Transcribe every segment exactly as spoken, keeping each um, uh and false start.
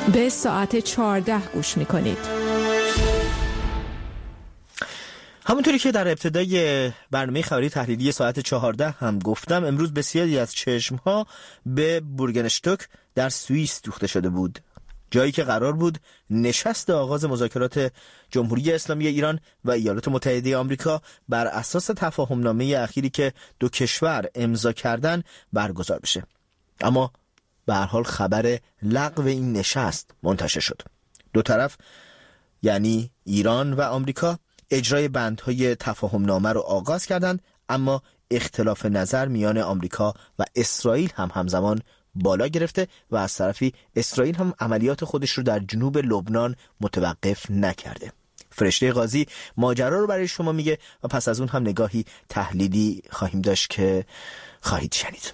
به ساعت چهارده گوش میکنید. همونطوری که در ابتدای برنامه خبری تحلیلی ساعت چهارده هم گفتم، امروز بسیاری از چشمها به بورگنشتوک در سوئیس دوخته شده بود، جایی که قرار بود نشست آغاز مذاکرات جمهوری اسلامی ایران و ایالات متحده آمریکا بر اساس تفاهمنامه اخیری که دو کشور امضا کردن برگزار بشه. اما به هر حال خبر لغو این نشست منتشر شد. دو طرف یعنی ایران و آمریکا اجرای بندهای تفاهمنامه رو آغاز کردند، اما اختلاف نظر میان آمریکا و اسرائیل هم همزمان بالا گرفته و از طرفی اسرائیل هم عملیات خودش رو در جنوب لبنان متوقف نکرده. فرشته قاضی ماجرا رو برای شما میگه و پس از اون هم نگاهی تحلیلی خواهیم داشت که خواهید شنید.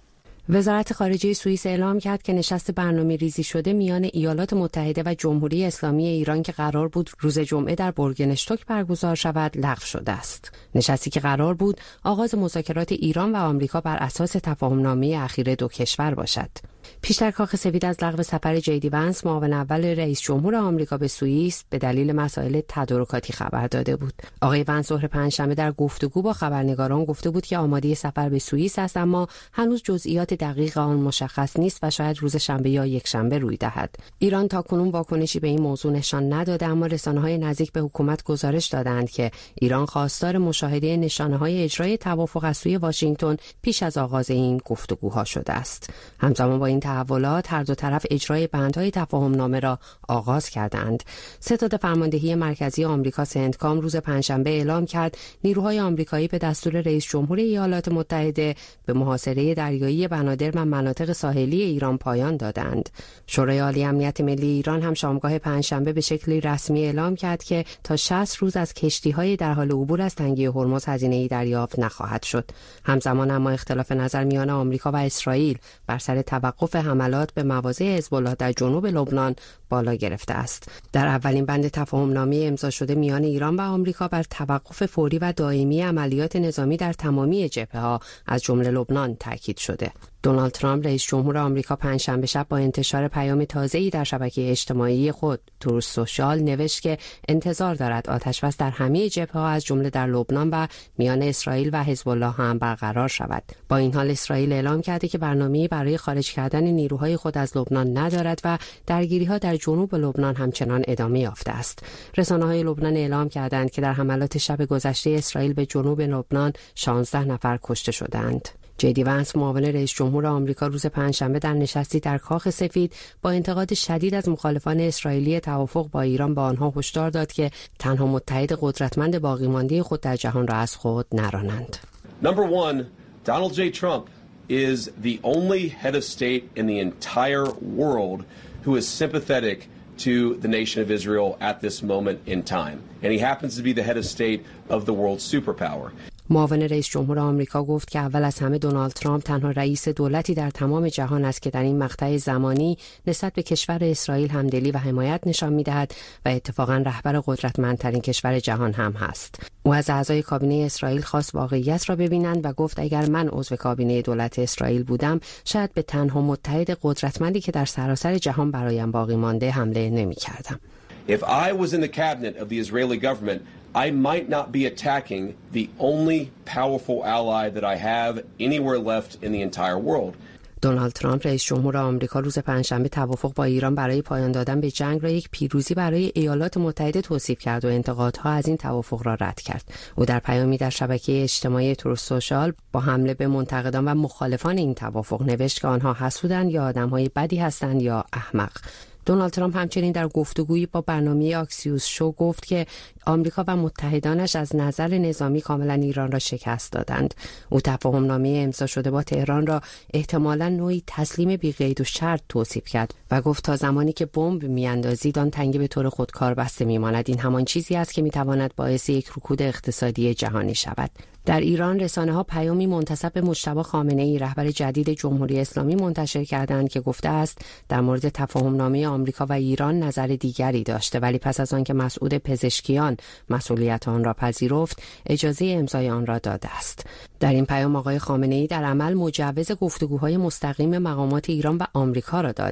وزارت خارجه سوئیس اعلام کرد که نشست برنامه‌ریزی شده میان ایالات متحده و جمهوری اسلامی ایران که قرار بود روز جمعه در بورگنشتوک برگزار شود لغو شده است. نشستی که قرار بود آغاز مذاکرات ایران و آمریکا بر اساس تفاهمنامه اخیر دو کشور باشد. پیشتر کاخ سفید از لغو سفر جیدی ونس معاون اول رئیس جمهور آمریکا به سوئیس به دلیل مسائل تدارکاتی خبر داده بود. آقای ونس ظهر پنجشنبه در گفتگو با خبرنگاران گفته بود که آماده سفر به سوئیس است، اما هنوز جزئیات دقیق آن مشخص نیست و شاید روز شنبه یا یک شنبه روی دهد. ایران تاکنون واکنشی به این موضوع نشان نداده، اما رسانه‌های نزدیک به حکومت گزارش دادند که ایران خواستار مشاهده نشانه‌های اجرای توافق از سوی واشنگتن پیش از آغاز این گفتگوها شده است. همزمان با این تحولات هر دو طرف اجرای بندهای تفاهمنامه را آغاز کردند. ستاد فرماندهی مرکزی آمریکا سنتکام روز پنجشنبه اعلام کرد نیروهای آمریکایی به دستور رئیس جمهور ایالات متحده به محاصره دریایی بنادر و مناطق ساحلی ایران پایان دادند. شورای عالی امنیت ملی ایران هم شامگاه پنجشنبه به شکلی رسمی اعلام کرد که تا شصت روز از کشتی‌های در حال عبور از تنگه هرمز هزینه‌ای دریافت نخواهد شد. همزمان اما اختلاف نظر میان آمریکا و اسرائیل بر سر توقف حملات به مواضع حزب الله در جنوب لبنان بالا گرفته است. در اولین بند تفاهمنامه امضا شده میان ایران و آمریکا بر توقف فوری و دائمی عملیات نظامی در تمامی جبهه‌ها از جمله لبنان تاکید شده. دونالد ترامپ رئیس جمهور آمریکا پنجشنبه شب با انتشار پیام تازه‌ای در شبکه اجتماعی خود تروث سوشال نوشت که انتظار دارد آتش‌بس در همه جبهه‌ها از جمله در لبنان و میان اسرائیل و حزب الله هم برقرار شود. با این حال اسرائیل اعلام کرده که برنامه‌ای برای خارج کردن نیروهای خود از لبنان ندارد و درگیری‌ها در جنوب لبنان همچنان ادامه یافته است. رسانه‌های لبنان اعلام کردند که در حملات شب گذشته اسرائیل به جنوب لبنان شانزده نفر کشته شدند. جیدی ونس معاون رئیس جمهور آمریکا روز پنجشنبه در نشستی در کاخ سفید با انتقاد شدید از مخالفان اسرائیلی توافق با ایران به آنها هشدار داد که تنها متحد قدرتمند باقی مانده خود در جهان را از خود نرانند. Number one, Donald J. Trump is the only head of state in the entire world who is sympathetic to the nation of Israel at this moment in time. And he happens to be the head of state of the world superpower. معاون رئیس جمهور آمریکا گفت که اول از همه دونالد ترامپ تنها رئیس دولتی در تمام جهان است که در این مقطع زمانی نسبت به کشور اسرائیل همدلی و حمایت نشان می‌دهد و اتفاقاً رهبر قدرتمندترین کشور جهان هم هست. او از اعضای کابینه اسرائیل خواست واقعیت را ببینند و گفت اگر من عضو کابینه دولت اسرائیل بودم شاید به تنها متحد قدرتمندی که در سراسر جهان برایم باقی مانده حمله نمی‌کردم. If I was in the cabinet of the Israeli government, I might not be attacking the only powerful ally that I have anywhere left in the entire world. دونالد ترامپ رئیس جمهور آمریکا روز پنجشنبه توافق با ایران برای پایان دادن به جنگ را یک پیروزی برای ایالات متحده توصیف کرد و انتقادها از این توافق را رد کرد. او در پیامی در شبکه اجتماعی تروث سوشال با حمله به منتقدان و مخالفان این توافق نوشت که آنها حسودند یا آدم‌های بدی هستند یا احمق. دونالد ترامپ همچنین در گفتگویی با برنامه آکسیوس شو گفت که آمریکا و متحدانش از نظر نظامی کاملا ایران را شکست دادند. او تفاهمنامه امضا شده با تهران را احتمالاً نوعی تسلیم بی قید و شرط توصیف کرد و گفت تا زمانی که بمب میاندازید آن تنگه به طور خودکار بسته میماند. این همان چیزی است که میتواند باعث یک رکود اقتصادی جهانی شود. در ایران رسانه‌ها پیامی منتسب به مجتبی خامنه‌ای رهبر جدید جمهوری اسلامی منتشر کردند که گفته است در مورد تفاهمنامه آمریکا و ایران نظر دیگری داشته، ولی پس از آنکه مسعود پزشکیان مسئولیت آن را پذیرفت اجازه امضای آن را داده است. در این پیام آقای خامنه‌ای در عمل مجوز گفتگوهای مستقیم مقامات ایران و آمریکا را داده.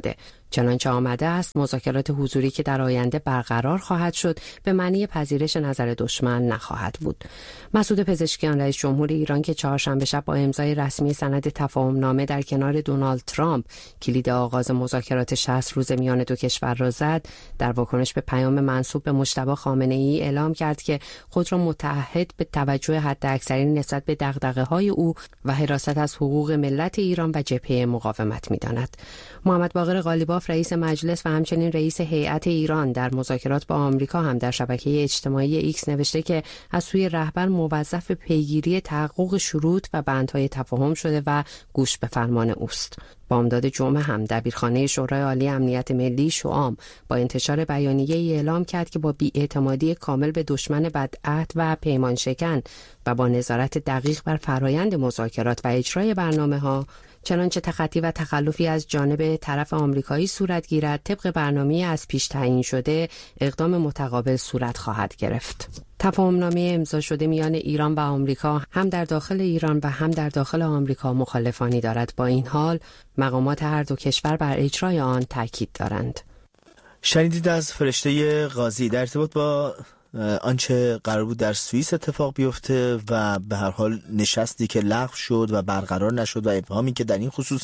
چنانچه آمده است مذاکرات حضوری که در آینده برقرار خواهد شد به معنی پذیرش نظر دشمن نخواهد بود. مسعود پزشکیان رئیس جمهور ایران که چهارشنبه شب با امضای رسمی سند تفاهم نامه در کنار دونالد ترامپ کلید آغاز مذاکرات شصت روز میان دو کشور را زد، در واکنش به پیام منسوب به مجتبی خامنه‌ای اعلام کرد که خود را متعهد به توجه حداکثری نسبت به دغدغه‌های او و حراست از حقوق ملت ایران و جبهه مقاومت می‌داند. محمد باقر قالیباف رئیس مجلس و همچنین رئیس هیئت ایران در مذاکرات با آمریکا هم در شبکه اجتماعی ایکس نوشته که از سوی رهبر موظف به پیگیری تحقق شروط و بندهای تفاهم شده و گوش به فرمان اوست. بامداد جمعه هم دبیرخانه شورای عالی امنیت ملی شوام با انتشار بیانیه‌ای اعلام کرد که با بی‌اعتمادی کامل به دشمن بدعهد و پیمان شکن و با نظارت دقیق بر فرایند مذاکرات و اجرای برنامه‌ها، چنانچه تخطی و تخلفی از جانب طرف آمریکایی صورت گیرد، طبق برنامه از پیش تعیین شده اقدام متقابل صورت خواهد گرفت. تفاهم‌نامه امضا شده میان ایران و آمریکا هم در داخل ایران و هم در داخل آمریکا مخالفانی دارد. با این حال مقامات هر دو کشور بر اجرای آن تاکید دارند. شنیدید از فرشته قاضی در ارتباط با آنچه قرار بود در سوئیس اتفاق بیفته و به هر حال نشستی که لغو شد و برقرار نشد و ابهامی که در این خصوص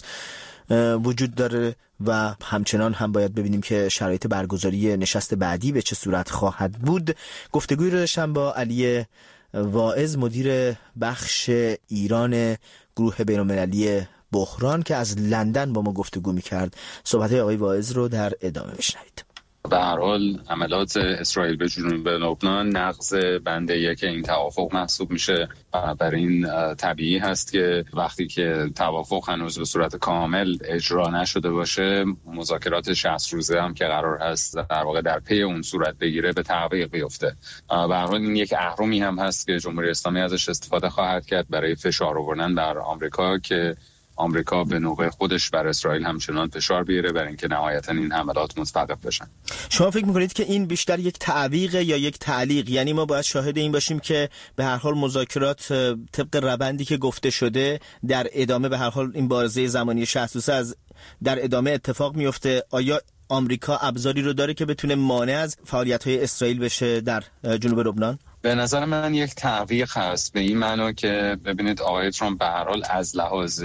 وجود داره و همچنان هم باید ببینیم که شرایط برگزاری نشست بعدی به چه صورت خواهد بود. گفتگوی رو داشتم با علی واعظ مدیر بخش ایران گروه بین‌المللی بحران که از لندن با ما گفتگو می‌کرد. صحبت‌های آقای واعظ رو در ادامه بشنوید. به هر حال عملات اسرائیل به جنوب لبنان نقض بند یک این توافق محسوب میشه. بر این طبیعی هست که وقتی که توافق هنوز به صورت کامل اجرا نشده باشه، مذاکرات شصت روزه هم که قرار هست در واقع در پی اون صورت بگیره به تعویق بیفته. به هر حال این یک اهرمی هم هست که جمهوری اسلامی ازش استفاده خواهد کرد برای فشار آوردن بر آمریکا که آمریکا به نوبه خودش بر اسرائیل همچنان فشار بیاره برای اینکه نهایتا این حملات متوقف بشن. شما فکر میکنید که این بیشتر یک تعویق یا یک تعلیق؟ یعنی ما باید شاهد این باشیم که به هر حال مذاکرات طبق روندی که گفته شده در ادامه به هر حال این بازه زمانی شصت روزه از در ادامه اتفاق میفته؟ آیا آمریکا ابزاری رو داره که بتونه مانع از فعالیت‌های اسرائیل بشه در جنوب لبنان؟ به نظر من یک تعویق هست به این معنا که ببینید آقای ترامپ به هر حال از لحاظ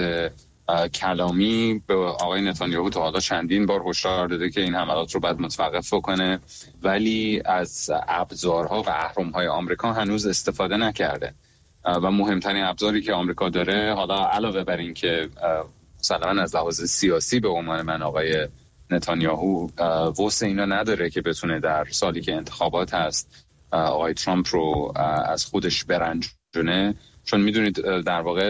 کلامی به آقای نتانیاهو تا حالا چندین بار هشدار داده که این حملات رو باید متوقف کنه، ولی از ابزارها و اهرم‌های آمریکا هنوز استفاده نکرده و مهمترین ابزاری که آمریکا داره، حالا علاوه بر این که مثلا از لحاظ سیاسی به عنوان من آقای نتانیاهو وسع اینا نداره که بتونه در سالی که انتخابات هست آقای ترامپ رو از خودش برنجونه، چون میدونید در واقع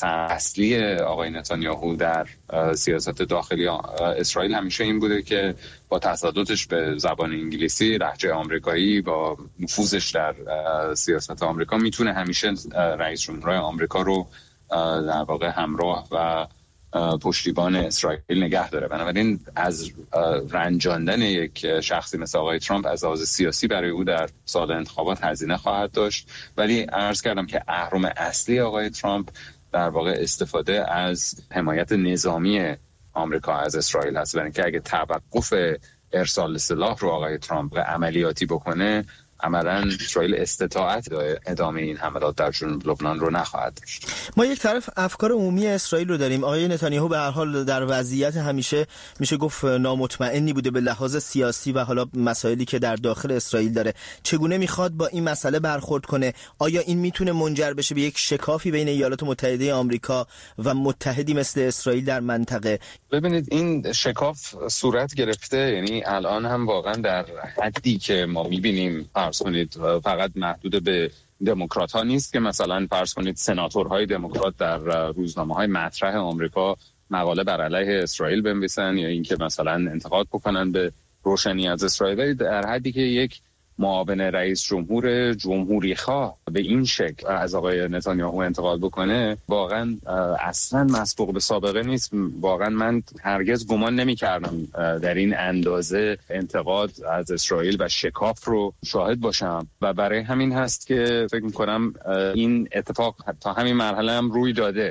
اصلی آقای نتانیاهو در سیاست داخلی اسرائیل همیشه این بوده که با تسلطش به زبان انگلیسی، لهجه آمریکایی، با نفوذش در سیاست آمریکا میتونه همیشه رئیس جمهور آمریکا رو در واقع همراه و پشتیبان اسرائیل نگه داره. بنابراین از رنجاندن یک شخصی مثل آقای ترامپ از لحاظ سیاسی برای او در سال انتخابات هزینه خواهد داشت، ولی عرض کردم که اهرم اصلی آقای ترامپ در واقع استفاده از حمایت نظامی آمریکا از اسرائیل هست، برای اینکه اگه توقف ارسال سلاح رو آقای ترامپ عملیاتی بکنه، عملاً اسرائیل استطاعت ادامه این حملات در جنوب لبنان رو نخواهد داشت. ما یک طرف افکار عمومی اسرائیل رو داریم. آقای نتانیاهو به هر حال در وضعیت همیشه میشه گفت نامطمئنی بوده به لحاظ سیاسی و حالا مسائلی که در داخل اسرائیل داره. چگونه میخواد با این مسئله برخورد کنه؟ آیا این میتونه منجر بشه به یک شکافی بین ایالات متحده آمریکا و متحدی مثل اسرائیل در منطقه؟ ببینید این شکاف صورت گرفته، یعنی الان هم واقعا در حدی که ما میبینیم فرض کنید فقط محدود به دموکرات ها نیست که مثلا فرض کنید سناتورهای دموکرات در روزنامه‌های مطرح آمریکا مقاله بر علیه اسرائیل بنویسن یا اینکه مثلا انتقاد بکنن به روشنی از اسرائیل، در حدی که یک معاون رئیس جمهور جمهوری خواه به این شکل از آقای نتانیاهو انتقاد بکنه، واقعا اصلا مسبوق به سابقه نیست. واقعا من هرگز گمان نمی کردم در این اندازه انتقاد از اسرائیل و شکاف رو شاهد باشم و برای همین هست که فکر میکنم این اتفاق تا همین مرحله هم روی داده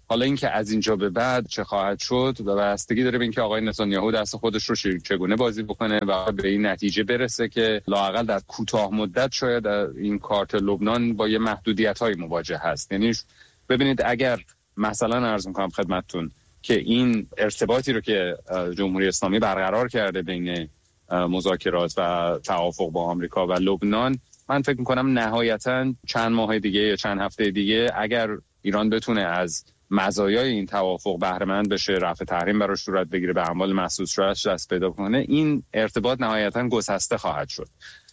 حالا اینکه از اینجا به بعد چه خواهد شد و بستگی داره به اینکه آقای نتانیاهو دست خودش رو چگونه بازی بکنه و به این نتیجه برسه که لااقل در کوتاه مدت شاید این کارت لبنان با یه محدودیت‌های مواجه هست. یعنی ببینید اگر مثلا عرض می‌کنم خدمتتون که این ارتباطی رو که جمهوری اسلامی برقرار کرده بین مذاکرات و توافق با آمریکا و لبنان، من فکر می‌کنم نهایتاً چند ماه دیگه یا چند هفته دیگه اگر ایران بتونه از مزایای این توافق بهره مند بشه، رفع تحریم براش صورت بگیره، به اعمال محسوس دست پیدا کنه، این ارتباط نهایتاً گسسته خواهد شد.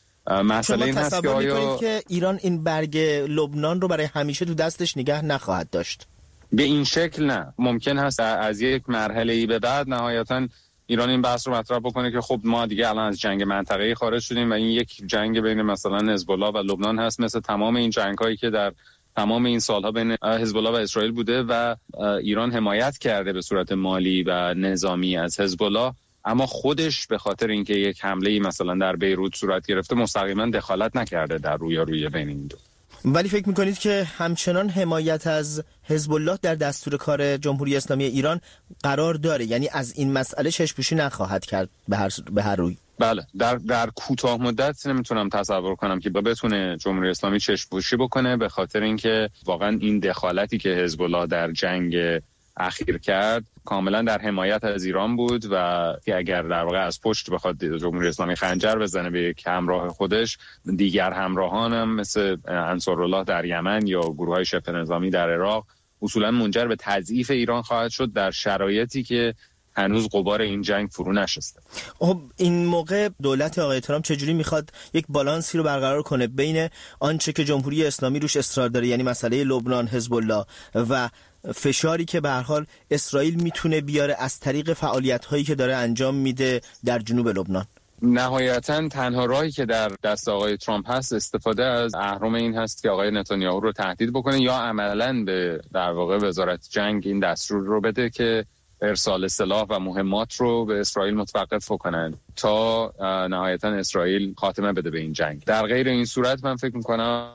مسئله این هست که آیا که ایران این برگ لبنان رو برای همیشه تو دستش نگه نخواهد داشت؟ به این شکل نه. ممکن هست از یک مرحله‌ای به بعد نهایتاً ایران این بحث رو مطرح بکنه که خب ما دیگه الان از جنگ منطقه‌ای خارج شدیم و این یک جنگ بین مثلا حزب الله و لبنان هست، مثل تمام این جنگ‌هایی که در تمام این سالها بین حزب الله و اسرائیل بوده و ایران حمایت کرده به صورت مالی و نظامی از حزب الله، اما خودش به خاطر اینکه یک حمله‌ای مثلا در بیروت صورت گرفته مستقیما دخالت نکرده در رویارویی بین این دو. ولی فکر میکنید که همچنان حمایت از حزب الله در دستور کار جمهوری اسلامی ایران قرار داره؟ یعنی از این مسئله چشم‌پوشی نخواهد کرد به هر به هر روی؟ بله، در در کوتاه مدت نمیتونم تصور کنم که بتونه جمهوری اسلامی چشم‌پوشی بکنه، به خاطر اینکه واقعا این دخالتی که حزب الله در جنگ اخیر کرد کاملا در حمایت از ایران بود و که اگر در واقع از پشت بخواد جمهوری اسلامی خنجر بزنه به یک همراه خودش، دیگر همراهان هم مثل انصارالله در یمن یا گروه‌های شبه نظامی در عراق اصولا منجر به تضعیف ایران خواهد شد در شرایطی که هنوز غبار این جنگ فرو نشسته. خب این موقع دولت آقای ترامپ چجوری میخواد یک بالانسی رو برقرار کنه بین آنچه که جمهوری اسلامی روش اصرار داره، یعنی مسئله لبنان، حزب الله و فشاری که به هر حال اسرائیل میتونه بیاره از طریق فعالیت‌هایی که داره انجام میده در جنوب لبنان؟ نهایتاً تنها راهی که در دست آقای ترامپ هست استفاده از اهرم این هست که آقای نتانیاهو رو تهدید بکنه یا عملاً به در واقع وزارت جنگ این دستور رو بده که ارسال سلاح و مهمات رو به اسرائیل متوقف کنند تا نهایتاً اسرائیل خاتمه بده به این جنگ. در غیر این صورت من فکر می‌کنم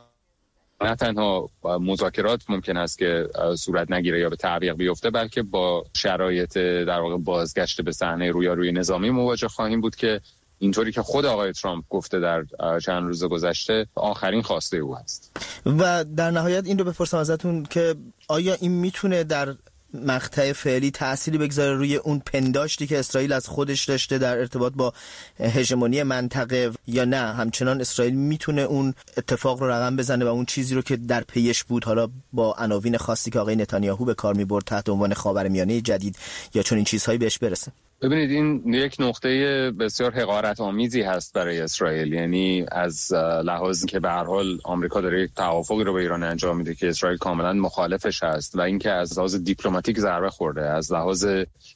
نه تنها مذاکرات ممکن است که صورت نگیره یا به تعویق بیفته، بلکه با شرایط در واقع بازگشت به صحنه رویارویی نظامی مواجه خواهیم بود که اینطوری که خود آقای ترامپ گفته در چند روز گذشته آخرین خواسته او هست. و در نهایت این رو بپرسم ازتون که آیا این میتونه در مقطع فعلی تأثیری بگذاره روی اون پنداشتی که اسرائیل از خودش داشته در ارتباط با هژمونی منطقه، یا نه همچنان اسرائیل میتونه اون اتفاق رو رقم بزنه و اون چیزی رو که در پیش بود، حالا با عناوین خاصی که آقای نتانیاهو به کار میبرد تحت عنوان خاورمیانه جدید یا چون این چیزهایی بهش برسه؟ ببینید این یک نقطه بسیار حقارت آمیزی هست برای اسرائیل، یعنی از لحاظی که به هر حال آمریکا داره یک توافقی رو به ایران انجام میده که اسرائیل کاملا مخالفش هست و اینکه از لحاظ دیپلماتیک ضربه خورده، از لحاظ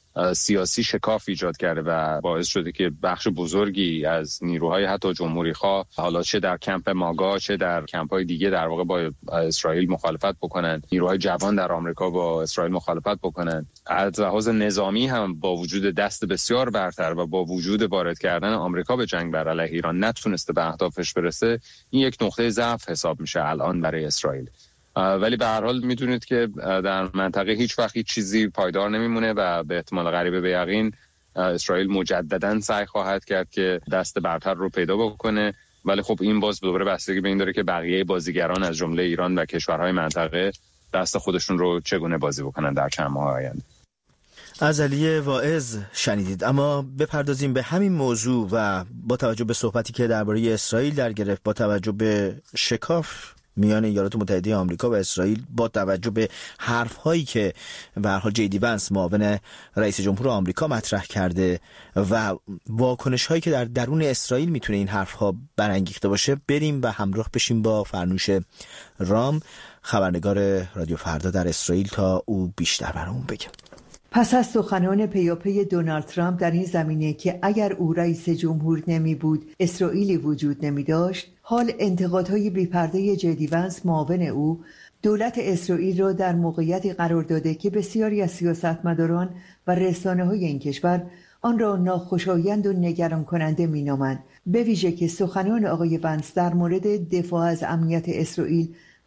سیاسی شکاف ایجاد کرده و باعث شده که بخش بزرگی از نیروهای حتی جمهوری خواه حالا چه در کمپ ماگا چه در کمپ‌های دیگه در واقع با اسرائیل مخالفت بکنن، نیروهای جوان در آمریکا با اسرائیل مخالفت بکنن. از لحاظ نظامی هم با وجود دست بسیار برتر و با وجود وارد کردن آمریکا به جنگ بر علیه ایران نتونسته به اهدافش برسه. این یک نقطه ضعف حساب میشه الان برای اسرائیل. ولی به هر حال میدونید که در منطقه هیچ وقت هیچ چیزی پایدار نمیمونه و به احتمال غریبه به یقین اسرائیل مجددا سعی خواهد کرد که دست برتر رو پیدا بکنه. ولی خب این باز دوباره بستگی به این داره که بقیه بازیگران از جمله ایران و کشورهای منطقه دست خودشون رو چگونه بازی بکنن در چند ماه آینده. از علی واعظ شنیدید. اما بپردازیم به همین موضوع و با توجه به صحبتی که درباره اسرائیل در گرفت، با توجه به شکاف میان ایالات متحده آمریکا و اسرائیل، با توجه به حرف‌هایی که به هر حال جی دی ونس معاون رئیس جمهور آمریکا مطرح کرده و واکنش‌هایی که در درون اسرائیل میتونه این حرف‌ها برانگیخته باشه، بریم و همراه بشیم با فرنوش رام، خبرنگار رادیو فردا در اسرائیل، تا او بیشتر برامون بگه. پس از سخنان پیاپی دونالد ترامپ در این زمینه که اگر او رئیس جمهور نمی بود اسرائیلی وجود نمی داشت، حال انتقادهای بی‌پرده جی دی ونس معاون او دولت اسرائیل را در موقعیتی قرار داده که بسیاری از سیاستمداران و رسانه‌های این کشور آن را ناخوشایند و نگران کننده می‌نامند، به ویژه که سخنان آقای ونس در مورد دفاع از امنیت اسرائیل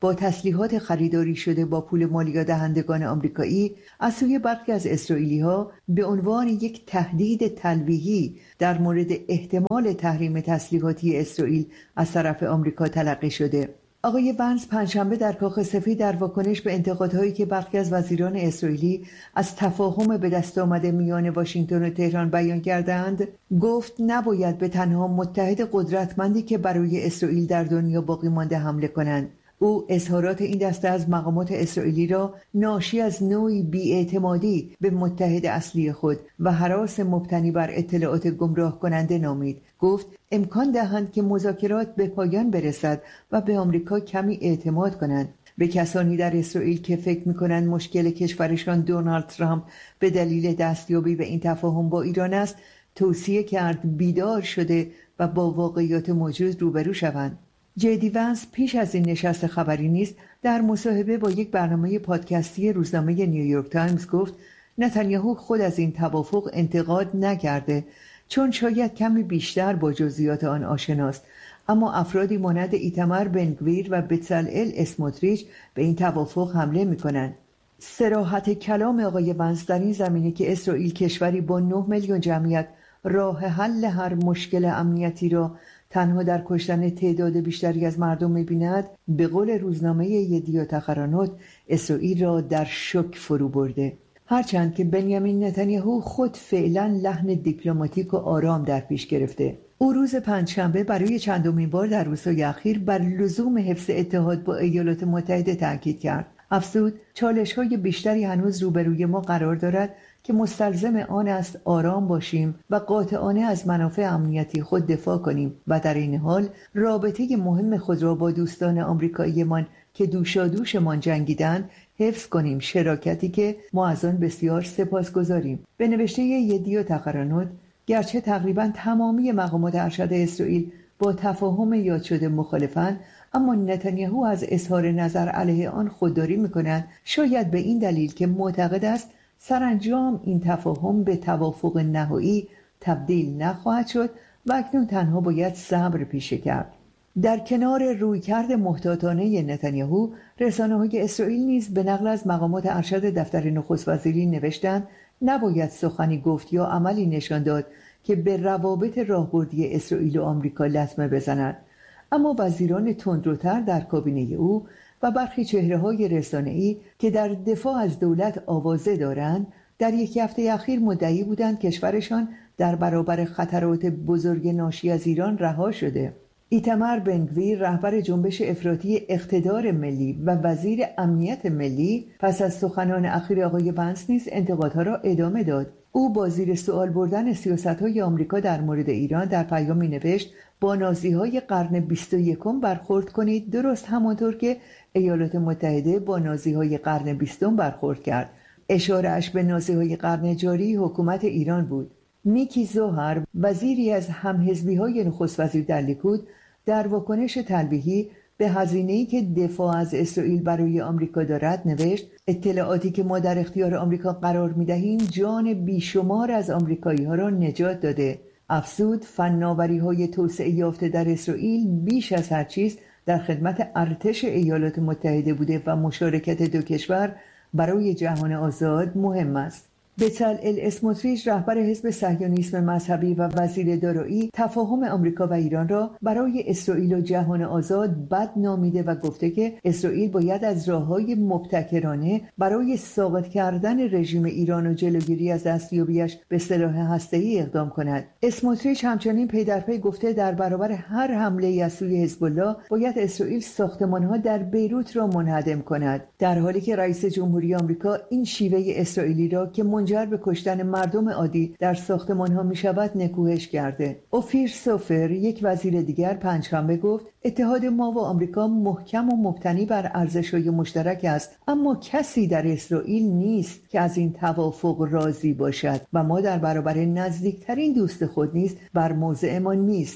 با تسلیحات خریداری شده با پول مالیات دهندگان آمریکایی از سوی برخی از اسرائیلی‌ها به عنوان یک تهدید تلویحی در مورد احتمال تحریم تسلیحاتی اسرائیل از طرف آمریکا تلقی شده. آقای ونس پنجشنبه در کاخ سفید در واکنش به انتقادهایی که برخی از وزیران اسرائیلی از تفاهم به دست آمده میان واشنگتن و تهران بیان کردند، گفت نباید به تنها متحد قدرتمندی که برای اسرائیل در دنیا باقی مانده حمله کنند. او اظهارات این دسته از مقامات اسرائیلی را ناشی از نوعی بی‌اعتمادی به متحد اصلی خود و هراس مبتنی بر اطلاعات گمراه کننده نامید. گفت امکان دهند که مذاکرات به پایان برسد و به آمریکا کمی اعتماد کنند. به کسانی در اسرائیل که فکر می‌کنند مشکل کشورشان دونالد ترامپ به دلیل دستیابی به این تفاهم با ایران است، توصیه کرد بیدار شده و با واقعیات موجود روبرو شوند. جدی ونس پیش از این نشست خبری نیز در مصاحبه با یک برنامه پادکستی روزنامه نیویورک تایمز گفت نتانیاهو خود از این توافق انتقاد نکرده چون شاید کمی بیشتر با جزئیات آن آشناست، اما افرادی مانند ایتمر بنگویر و بچلئل اسموتریچ به این توافق حمله می‌کنند. صراحت کلام آقای ونس در این زمینه که اسرائیل کشوری با نه میلیون جمعیت راه حل هر مشکل امنیتی را تنها در کشتن تعداد بیشتری از مردم می‌بیند، به قول روزنامه یدیوت اخرانوت اسرائیل را در شوک فرو برده. هرچند که بنیامین نتانیاهو خود فعلا لحن دیپلماتیک و آرام در پیش گرفته. او روز پنجشنبه برای چندمین بار در روزهای اخیر بر لزوم حفظ اتحاد با ایالات متحده تاکید کرد. افزود چالش‌های بیشتری هنوز روبروی ما قرار دارد که مستلزم آن است آرام باشیم و قاطعانه از منافع امنیتی خود دفاع کنیم و در این حال رابطه مهم خود را با دوستان آمریکاییمان که دوشادوشمان جنگیدند حفظ کنیم، شراکتی که ما از آن بسیار سپاسگزاریم. به نوشته یدیوت اخرانوت، گرچه تقریبا تمامی مقامات ارشد اسرائیل با تفاهم یاد شده مخالفند، اما نتانیاهو از اظهار نظر علیه آن خودداری می‌کند، شاید به این دلیل که معتقد است سرانجام این تفاهم به توافق نهایی تبدیل نخواهد شد و اکنون تنها باید صبر پیشه کرد. در کنار رویکرد محتاطانه نتانیاهو، رسانه‌های اسرائیل نیز به نقل از مقامات ارشد دفتر نخست وزیری نوشتند نباید سخنی گفت یا عملی نشان داد که به روابط راهبردی اسرائیل و آمریکا لطمه بزند. اما وزیران تندروتر در کابینه او و برخی چهره‌های رسانه‌ای که در دفاع از دولت آوازه دارند، در یک هفته اخیر مدعی بودند کشورشان در برابر خطرات بزرگ ناشی از ایران رها شده. ایتمر بنگویر، رهبر جنبش افراطی اقتدار ملی و وزیر امنیت ملی، پس از سخنان اخیر آقای ونس نیز انتقادها را ادامه داد. او با زیر سوال بردن سیاست‌های آمریکا در مورد ایران در پیامی نوشت با نازی‌های قرن بیست و یکم برخورد کنید، درست همانطور که ایالات متحده با نازی‌های قرن بیستم برخورد کرد. اشاره‌اش به نازی‌های قرن جاری حکومت ایران بود. میکی زوهر، وزیری از همحزبی‌های نخست وزیر در لیکود، در واکنش تلویحی به هزینه‌ای که دفاع از اسرائیل برای آمریکا دارد نوشت اطلاعاتی که ما در اختیار آمریکا قرار می‌دهیم جان بیشمار از آمریکایی‌ها را نجات داده. افزود فناوری‌های توسعه یافته در اسرائیل بیش از هر چیز در خدمت ارتش ایالات متحده بوده و مشارکت دو کشور برای جهان آزاد مهم است. بچلئل اسموتریچ، رهبر حزب صهیونیسم مذهبی و وزیر دارایی، تفاهم آمریکا و ایران را برای اسرائیل و جهان آزاد بد نامیده و گفته که اسرائیل باید از راه‌های مبتکرانه برای ساقط کردن رژیم ایران و جلوگیری از دستیابیش به سلاح هسته‌ای اقدام کند. اسموتریچ همچنین پی در پی گفته در برابر هر حمله از سوی حزب الله باید اسرائیل ساختمان‌ها در بیروت را منهدم کند، در حالی که رئیس جمهوری آمریکا این شیوه اسرائیلی را که منجر به کشتن مردم عادی در ساختمان‌ها می‌شود نکوهش کرده. اوفیر سوفر، یک وزیر دیگر، پنجشنبه گفت اتحاد ما و آمریکا محکم و مبتنی بر ارزش‌های مشترک است، اما کسی در اسرائیل نیست که از این توافق راضی باشد و ما در برابر نزدیکترین دوست خود نیز بر موضعمان می‌ایستیم.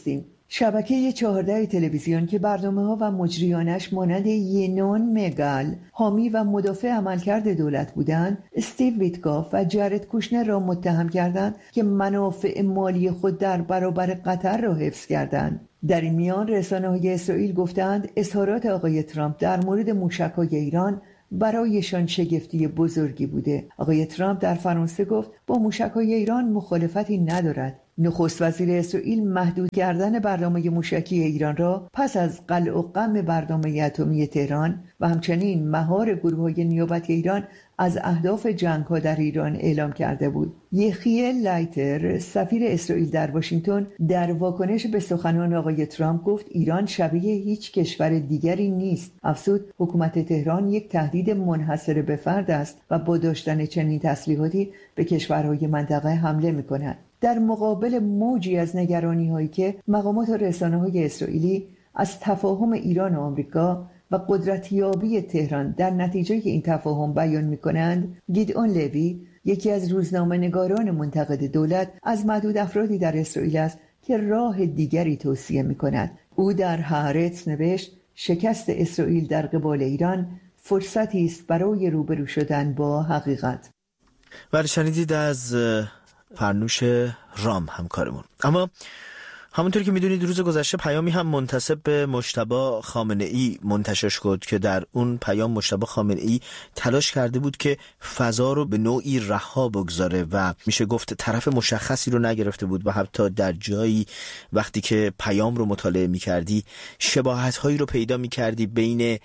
شبکه چهارده تلویزیون که برنامه‌ها و مجریانش مانند ینون مگال حامی و مدافع عملکرد دولت بودند، استیو ویتکاف و جارد کوشنر را متهم کردند که منافع مالی خود در برابر قطر را حفظ کردند. در این میان رسانه‌های اسرائیل گفتند اظهارات آقای ترامپ در مورد موشک‌های ایران برایشان شگفتی بزرگی بوده. آقای ترامپ در فرانسه گفت با موشک‌های ایران مخالفتی ندارد. نخست وزیر اسرائیل محدود کردن برنامه موشکی ایران را پس از قلع و قم برنامه اتمی تهران و همچنین مهار گروه‌های نیابتی ایران از اهداف جنگ‌ها در ایران اعلام کرده بود. یخیل لایتر، سفیر اسرائیل در واشنگتن، در واکنش به سخنان آقای ترامپ گفت ایران شبیه هیچ کشور دیگری نیست. افزود حکومت تهران یک تهدید منحصر به فرد است و با داشتن چنین تسلیحاتی به کشورهای منطقه حمله می‌کند. در مقابل موجی از نگرانی‌هایی که مقامات و رسانه‌های اسرائیلی از تفاهم ایران و آمریکا و قدرتیابی تهران در نتیجه این تفاهم بیان می‌کنند، گیدئون لوی، یکی از روزنامه‌نگاران منتقد دولت، از معدود افرادی در اسرائیل است که راه دیگری توصیه می‌کند. او در هارتز نوشت شکست اسرائیل در قبال ایران فرصتی است برای روبرو شدن با حقیقت. ولی شنیدید از فرنوش رام همکارمون. اما همونطور که میدونید روز گذشته پیامی هم منتسب به مجتبی خامنه‌ای منتشر شد که در اون پیام مجتبی خامنه‌ای تلاش کرده بود که فضا رو به نوعی رها بگذاره و میشه گفت طرف مشخصی رو نگرفته بود و حتی در جایی وقتی که پیام رو مطالعه میکردی شباهت‌هایی رو پیدا میکردی بین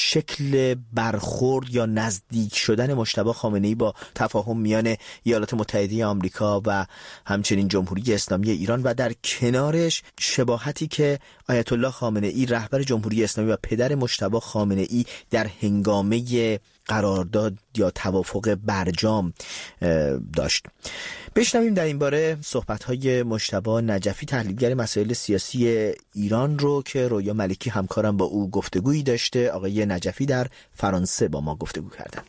شکل برخورد یا نزدیک شدن مجتبی خامنه‌ای با تفاهم میان ایالات متحده آمریکا و همچنین جمهوری اسلامی ایران و در کنار شباهتی که آیت الله خامنه‌ای رهبر جمهوری اسلامی و پدر مجتبی خامنه‌ای در هنگامه قرارداد یا توافق برجام داشت. بشنویم در این باره صحبت‌های مجتبی نجفی، تحلیلگر مسائل سیاسی ایران رو که رویا ملکی همکارم با او گفتگویی داشته. آقای نجفی در فرانسه با ما گفتگو کردن.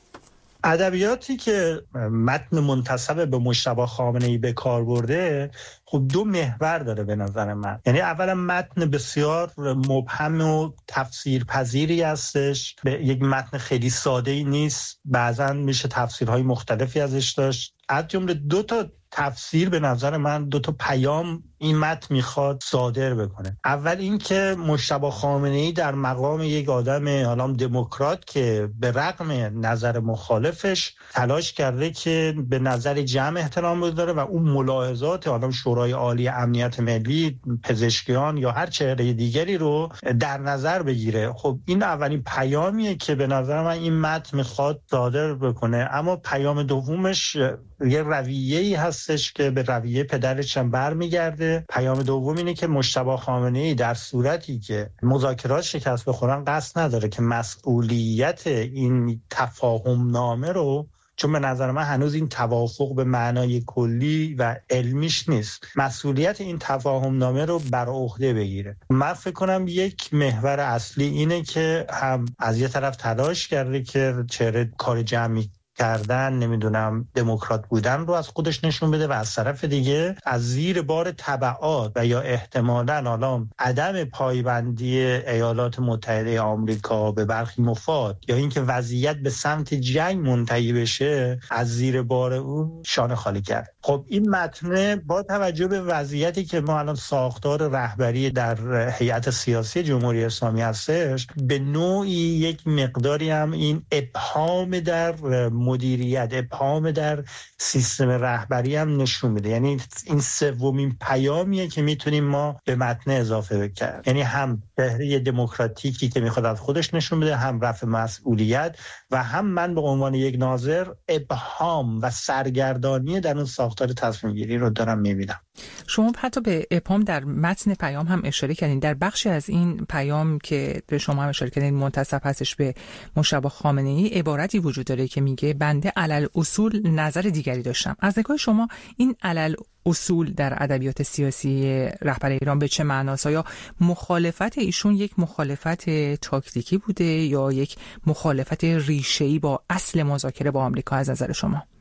ادبیاتی که متن منتسب به مجتبی خامنه‌ای به کار برده خب دو محور داره به نظر من. یعنی اولا متن بسیار مبهم و تفسیرپذیری هستش، به یک متن خیلی ساده‌ای نیست، بعضا میشه تفسیرهای مختلفی ازش داشت. از جمله دو تا تفسیر به نظر من، دو تا پیام این متن میخواد صادر بکنه. اول این که مجتبی خامنه‌ای در مقام یک آدم حالا دموکرات که به رغم نظر مخالفش تلاش کرده که به نظر جمع احترام بذاره و اون ملاحظات حالا شورای عالی امنیت ملی، پزشکیان یا هر چهره دیگری رو در نظر بگیره. خب این اولین پیامیه که به نظر من این متن میخواد صادر بکنه. اما پیام دومش یه رویه‌ای هستش که به رویه پدرش هم برمیگرده. پیام دوم اینه که مجتبی خامنه‌ای در صورتی که مذاکرات شکست بخورن قصد نداره که مسئولیت این تفاهم نامه رو، چون به نظر من هنوز این توافق به معنای کلی و علمیش نیست، مسئولیت این تفاهم نامه رو بر عهده بگیره. من فکر کنم یک محور اصلی اینه که هم از یه طرف تلاش کرده که چهره کار جمعی کردن، نمیدونم دموکرات بودن رو از خودش نشون بده و از طرف دیگه از زیر بار تبعات و یا احتمالاً حالا عدم پایبندی ایالات متحده آمریکا به برخی مفاد یا اینکه وضعیت به سمت جنگ منتهی بشه از زیر بار اون شانه خالی کرد. خب این متن با توجه به وضعیتی که ما الان ساختار رهبری در هیئت سیاسی جمهوری اسلامی هستش، به نوعی یک مقداری هم این ابهام در مدیریت، ابهام در سیستم رهبری هم نشون میده. یعنی این سومین پیامیه که میتونیم ما به متن اضافه بکنیم. یعنی هم چهره دموکراتیکی که میخواد از خودش نشون بده، هم رفع مسئولیت و هم من به عنوان یک ناظر ابهام و سرگردانی در اون ساختار تصمیم گیری رو دارم میبینم. شما حتی به ابهام در متن پیام هم اشاره کردین. در بخشی از این پیام که به شما هم اشاره کردین منتسب هستش به مجتبی خامنه‌ای، عبارتی وجود داره که میگه بنده علل اصول نظر دیگری داشتم. از نگاه شما این علل اصول در ادبیات سیاسی رهبر ایران به چه معناست؟ یا مخالفت ایشون یک مخالفت تاکتیکی بوده یا یک مخالفت ریشه‌ای با اصل مذاکره با آمریکا از نظر شما؟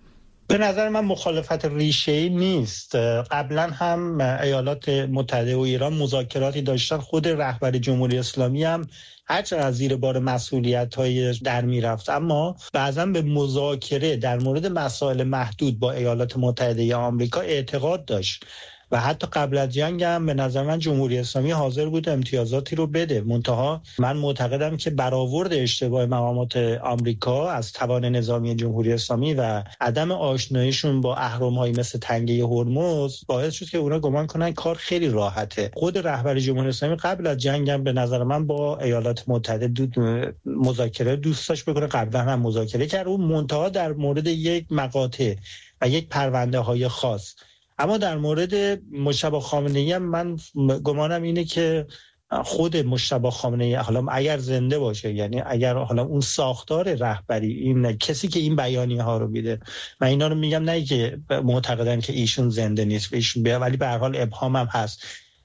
به نظر من مخالفت ریشه‌ای نیست. قبلا هم ایالات متحده و ایران مذاکراتی داشتن، خود رهبر جمهوری اسلامی هم هرچند از زیر بار مسئولیت‌های در می‌رفت، اما بعضا به مذاکره در مورد مسائل محدود با ایالات متحده آمریکا اعتقاد داشت و حتی قبل از جنگ هم به نظر من جمهوری اسلامی حاضر بود امتیازاتی رو بده. منتها من معتقدم که برآورد اشتباه مقامات آمریکا از توان نظامی جمهوری اسلامی و عدم آشناییشون با اهرم‌هایی مثل تنگه هرمز باعث شد که اونا گمان کنن کار خیلی راحته. خود رهبر جمهوری اسلامی قبل از جنگ هم به نظر من با ایالات متحده دو مذاکره دوست داشت بکنه، قبلا هم مذاکره کرد، اون منتها در مورد یک مقاطع و یک پرونده‌های خاص. اما در مورد مجتبی خامنه‌ای هم من گمانم اینه که خود مجتبی خامنه‌ای حالا اگر زنده باشه، یعنی اگر حالا اون ساختار رهبری، این کسی که این بیانیه ها رو میده، من اینا رو میگم نه که معتقدن که ایشون زنده نیست، ایشون بیا، ولی به هر حال ابهام هم هست،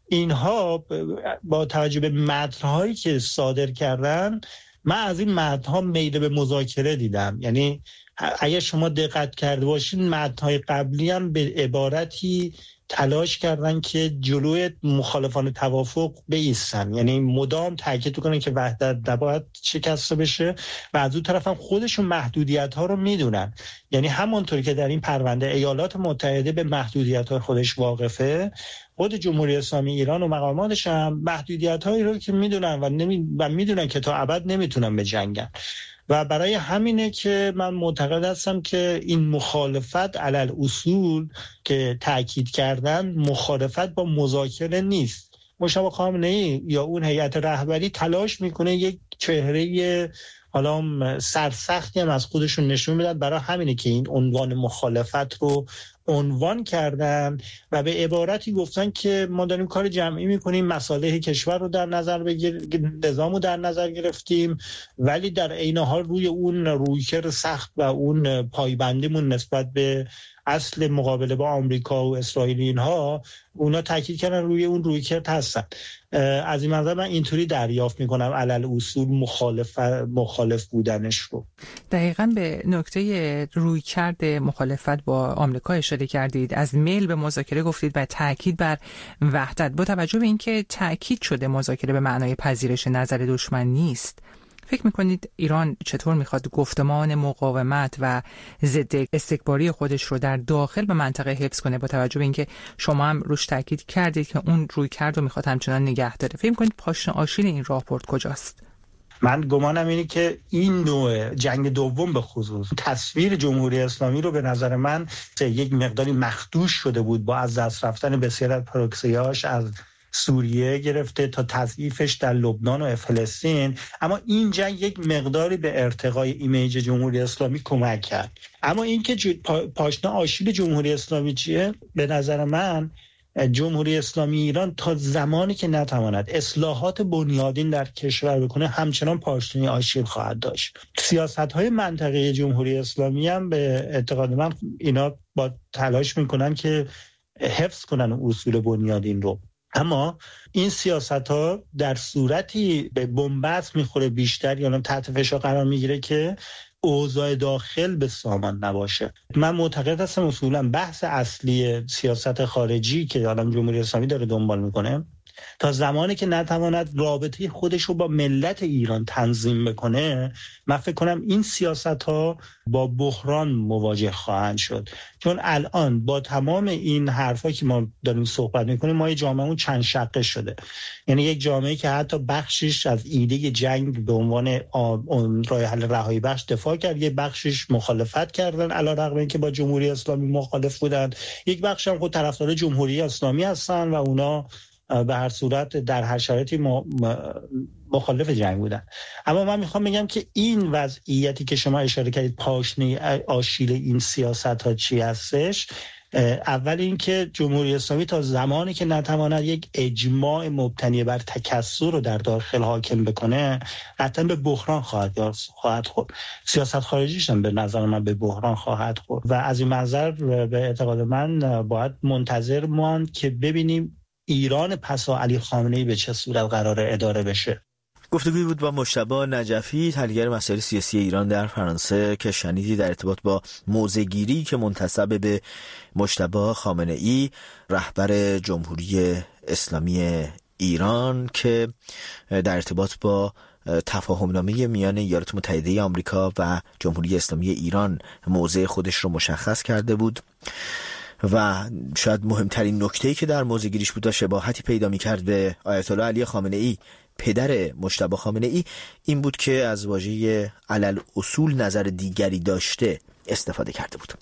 اینها با توجه به متن‌هایی که صادر کردن من از این متن‌ها میل به مذاکره دیدم. یعنی اگر شما دقت کرده باشین متن‌های قبلی هم به عبارتی تلاش کردن که جلوی مخالفان توافق بایستن، یعنی مدام تاکید کنن که وحدت نباید شکسته بشه و از اون طرف هم خودشون محدودیت‌ها رو میدونن. یعنی همونطور که در این پرونده ایالات متحده به محدودیت‌های خودش واقفه، خود جمهوری اسلامی ایران و مقاماتش هم محدودیت‌هایی رو که میدونن و نمی... و میدونن که تا ابد نمیتونن بجنگن و برای همینه که من معتقد هستم که این مخالفت علل اصول که تأکید کردن مخالفت با مذاکره نیست. مجتبی خامنه‌ای یا اون هیئت رهبری تلاش میکنه یک چهره حالا سرسختی هم از خودشون نشون بدن، برای همینه که این عنوان مخالفت رو عنوان کردن و به عبارتی گفتن که ما داریم کار جمعی میکنیم، مصالح کشور رو در نظر بگیریم، نظام رو در نظر گرفتیم، ولی در عین حال روی اون رویکرد سخت و اون پایبندیمون نسبت به اصل مقابله با آمریکا و اسرائیل اینها، اونا تاکید کردن روی اون رویکرد هستن. از این منظر من اینطوری دریافت میکنم علل اصول مخالف مخالف بودنش رو. دقیقاً به نکته رویکرد مخالفت با آمریکا اشاره کردید، از میل به مذاکره گفتید و تاکید بر وحدت. با توجه به اینکه تاکید شده مذاکره به معنای پذیرش نظر دشمن نیست، فکر میکنید ایران چطور میخواد گفتمان مقاومت و ضد استکباری خودش رو در داخل به منطقه حفظ کنه، با توجه به اینکه شما هم روش تاکید کردید که اون رویکرد رو میخواد همچنان نگه داره؟ فکر میکنید پاشنه آشیل این راهپورت کجاست؟ من گمانم اینه که این نوع جنگ دوم به خصوص تصویر جمهوری اسلامی رو به نظر من یک مقداری مخدوش شده بود با از دست رفتن بسیار از پروکسیاش از سوریه گرفته تا تضعیفش در لبنان و فلسطین، اما این جنگ یک مقداری به ارتقای ایمیج جمهوری اسلامی کمک کرد. اما اینکه پاشنه آشیل جمهوری اسلامی چیه؟ به نظر من جمهوری اسلامی ایران تا زمانی که نتواند اصلاحات بنیادین در کشور بکنه همچنان پاشنه آشیل خواهد داشت. سیاست‌های منطقه جمهوری اسلامی هم به اعتقاد من اینا با تلاش میکنن که حفظ کنن اصول بنیادین رو، اما این سیاست‌ها در صورتی به بنبست میخوره بیشتر یا تحت فشار قرار میگیره که اوضاع داخل به سامان نباشه. من معتقد هستم اصولا بحث اصلی سیاست خارجی که الان جمهوری اسلامی داره دنبال میکنه، تا زمانی که نتواند رابطه خودش رو با ملت ایران تنظیم بکنه، من فکر کنم این سیاست‌ها با بحران مواجه خواهند شد. چون الان با تمام این حرفا که ما داریم صحبت میکنیم، ما یه جامعهمون چند شقه شده. یعنی یک جامعه که حتی بخشش از ایده جنگ به عنوان راه حل رهایی بخش دفاع کرد، یک بخشش مخالفت کردن علیرغم اینکه با جمهوری اسلامی مخالف بودن، یک بخش هم خود طرفدار جمهوری اسلامی هستن و اونا به هر صورت در هر شرایطی مخالف جنگ بودن. اما من میخوام بگم که این وضعیتی که شما اشاره کردید پاشنه آشیل این سیاست ها چی هستش، اول این که جمهوری اسلامی تا زمانی که نتواند یک اجماع مبتنی بر تکثر رو در داخل حاکم بکنه، قطعا به بحران خواهد خواهد خورد. سیاست خارجیش هم به نظر من به بحران خواهد خورد و از این منظر به اعتقاد من باید منتظر ماند که ببینیم ایران پسا علی خامنه‌ای به چه صورت قراره اداره بشه. گفتگوی بود با مجتبی نجفی، تحلیلگر مسائل سیاسی ایران در فرانسه، که شنیدی در ارتباط با موضع‌گیری که منتسب به مجتبی خامنه‌ای، رهبر جمهوری اسلامی ایران، که در ارتباط با تفاهمنامه میان ایالات متحده آمریکا و جمهوری اسلامی ایران موضع خودش رو مشخص کرده بود و شاید مهمترین نکته‌ای که در موضع‌گیریش بود و شباهتی پیدا می‌کرد به آیت الله علی خامنه‌ای، پدر مجتبی خامنه‌ای، این بود که از واژه علل اصول نظر دیگری داشته استفاده کرده بود.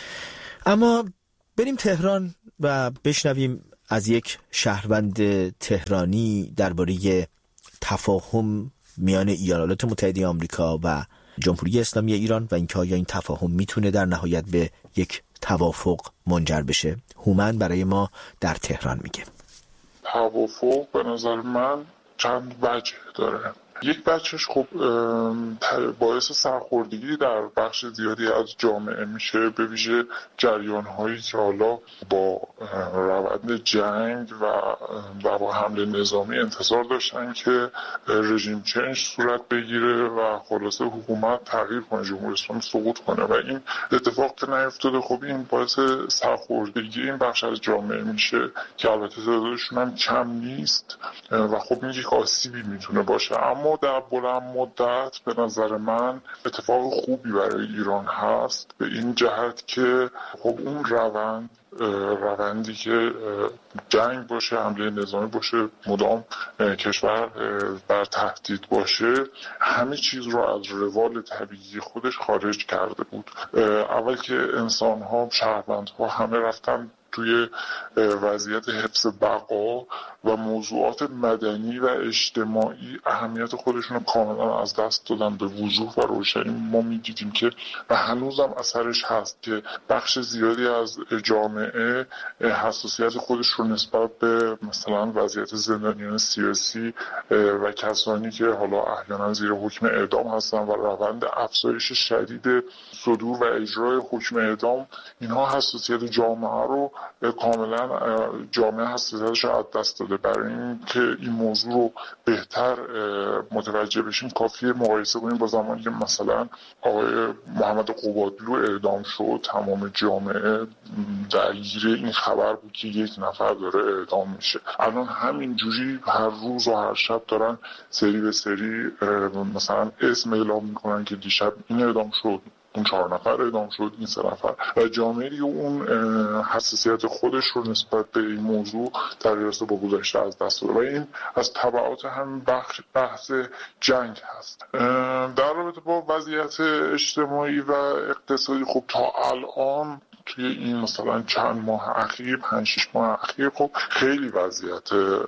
اما بریم تهران و بشنویم از یک شهروند تهرانی درباره تفاهم میان ایالات متحده آمریکا و جمهوری اسلامی ایران و اینکه آیا این تفاهم میتونه در نهایت به یک توافق منجر بشه. هومن برای ما در تهران میگه توافق به نظر من چند وجه داره. یک بچهش خب باعث سرخوردگی در بخش زیادی از جامعه میشه، به ویژه جریان هایی که حالا با روند جنگ و با حمله نظامی انتظار داشتن که رژیم چنج صورت بگیره و خلاصه حکومت تغییر کنه، جمهوری اسلامی سقوط کنه و این اتفاق که نیفتاده. خب این باعث سرخوردگی این بخش از جامعه میشه که البته تعدادشون هم کم نیست و خب این یک آسیبی میتونه باشه. اما در بلند مدت به نظر من اتفاق خوبی برای ایران هست، به این جهت که خب اون روند روندی که جنگ باشه، حمله نظامی باشه، مدام کشور بر تهدید باشه، همه چیز رو از روال طبیعی خودش خارج کرده بود. اول که انسان ها، شهروند ها همه رفتن توی وضعیت حفظ بقا و موضوعات مدنی و اجتماعی اهمیت خودشون رو کاملا از دست دادن. به وضوح و روشنی ما می‌دیدیم که و هنوزم اثرش هست که بخش زیادی از جامعه حساسیت خودش رو نسبت به مثلا وضعیت زندانیان سیاسی و کسانی که حالا احیانا زیر حکم اعدام هستن و روند افزایش شدید صدور و اجرای حکم اعدام، اینها حساسیت جامعه رو کاملا جامعه حساسیتش رو از دست داده. برای اینکه این موضوع رو بهتر متوجه بشیم کافیه مقایسه کنیم با زمانی که مثلا آقای محمد قبادلو اعدام شد، تمام جامعه درگیر این خبر بود که یک نفر داره اعدام میشه. الان همین جوری هر روز و هر شب دارن سری به سری مثلا اسم اعلام میکنن که دیشب این اعدام شد، اون چهار نفر اعدام شد، این سه نفر، و جامعه دیگه اون حساسیت خودش رو نسبت به این موضوع در رابطه با گذشته از دست داده و این از تبعات هم بخش بحث جنگ هست. در رابطه با وضعیت اجتماعی و اقتصادی، خب تا الان توی این مثلا چند ماه اخیر، پنج شش ماه اخیر، خب خیلی وضعیت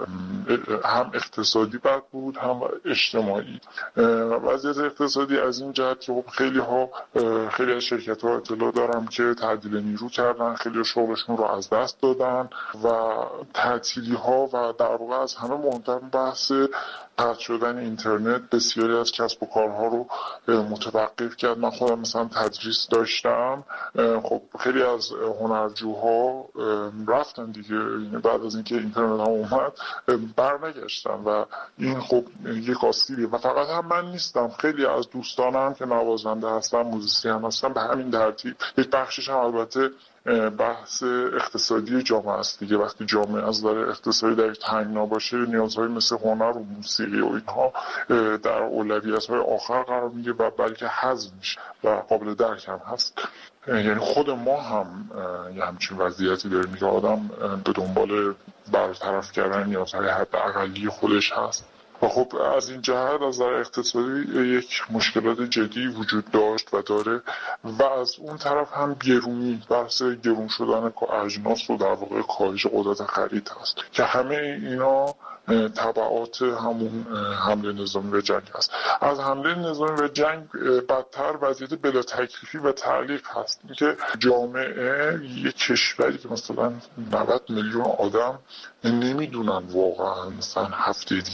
هم اقتصادی بد بود هم اجتماعی. وضعیت اقتصادی از این جهت که خب خیلی ها خیلی از شرکت ها اطلاع دارم که تعدیل نیرو کردن، خیلی شغلشون رو از دست دادن و تعطیلی ها و در واقع از همه مهمتر بحث قطع شدن اینترنت بسیاری از کسب و کارها رو متوقف کرد. من خودم مثلا تدریس داشتم، خب خیلی از هنرجوها رفتن دیگه، بعد از اینکه اینترنت هم اومد برنگشتن و این خب یک آسیبیه. و فقط هم من نیستم، خیلی از دوستانم که نوازنده هستن، موزیسین هستن، به همین ترتیب. یک بخشش هم البته بحث اقتصادی جامعه است دیگه. وقتی جامعه از نظر اقتصادی در تنگنا باشه، نیازهای مثل هنر و موسیقی و اینها در اولویت‌های آخر قرار میگیره و بلکه حذف میشه و قابل درک هم هست. یعنی خود ما هم یه همچین وضعیتی داریم که آدم به دنبال برطرف کردن نیازهای حداقلی خودش هست و خب از این جهت از نظر اقتصادی یک مشکلات جدی وجود داشت و داره و از اون طرف هم گرونی، بحث گرون شدن اجناس و در واقع کاهش قدرت خرید هست که همه اینا تبعات همون حمله نظامی و جنگ هست. از حمله نظامی و جنگ بدتر وضعیت بلا تکلیفی و تعلیق هست که جامعه یک کشوری که مثلا نود میلیون آدم نمیدونن واقعا مثلا هفته دیگه چه وضعیت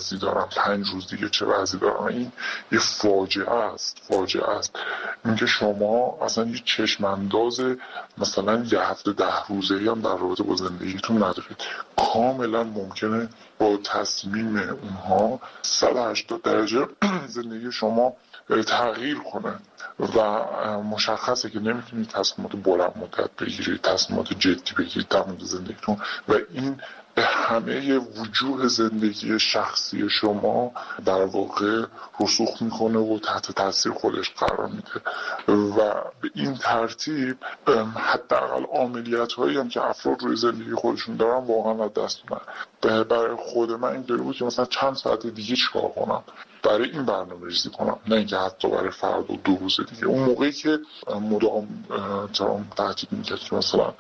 وضعی دارن، پنج روز دیگه چه وضعی دارن. این یه فاجعه است، فاجعه است اینکه شما اصلا یه چشم انداز مثلا یه هفته ده روزه‌ای هم در رابطه با زندگیتون ندارید. کاملا ممکنه با تصمیم اونها صد و هشتاد درجه زندگی شما تغییر کنه و مشخصه که نمیتونید تصمیمات بلند مدت بگیرید، تصمیمات جدی بگیرید در مورد زندگیتون و این به همه وجوه زندگی شخصی شما در واقع رسوخ میکنه و تحت تاثیر خودش قرار میده و به این ترتیب حداقل عملیات هایی هم که افراد روی زندگی خودشون دارن واقعا از دست میدن. برای خود من اینطوری بود که مثلا چند ساعت دیگه چیکار کنم برای این برنامه ریزی کنم، نه اینکه حتی برای فرد و دو روز دیگه. اون موقعی که مدام ترام تاکید میکرد که مثلا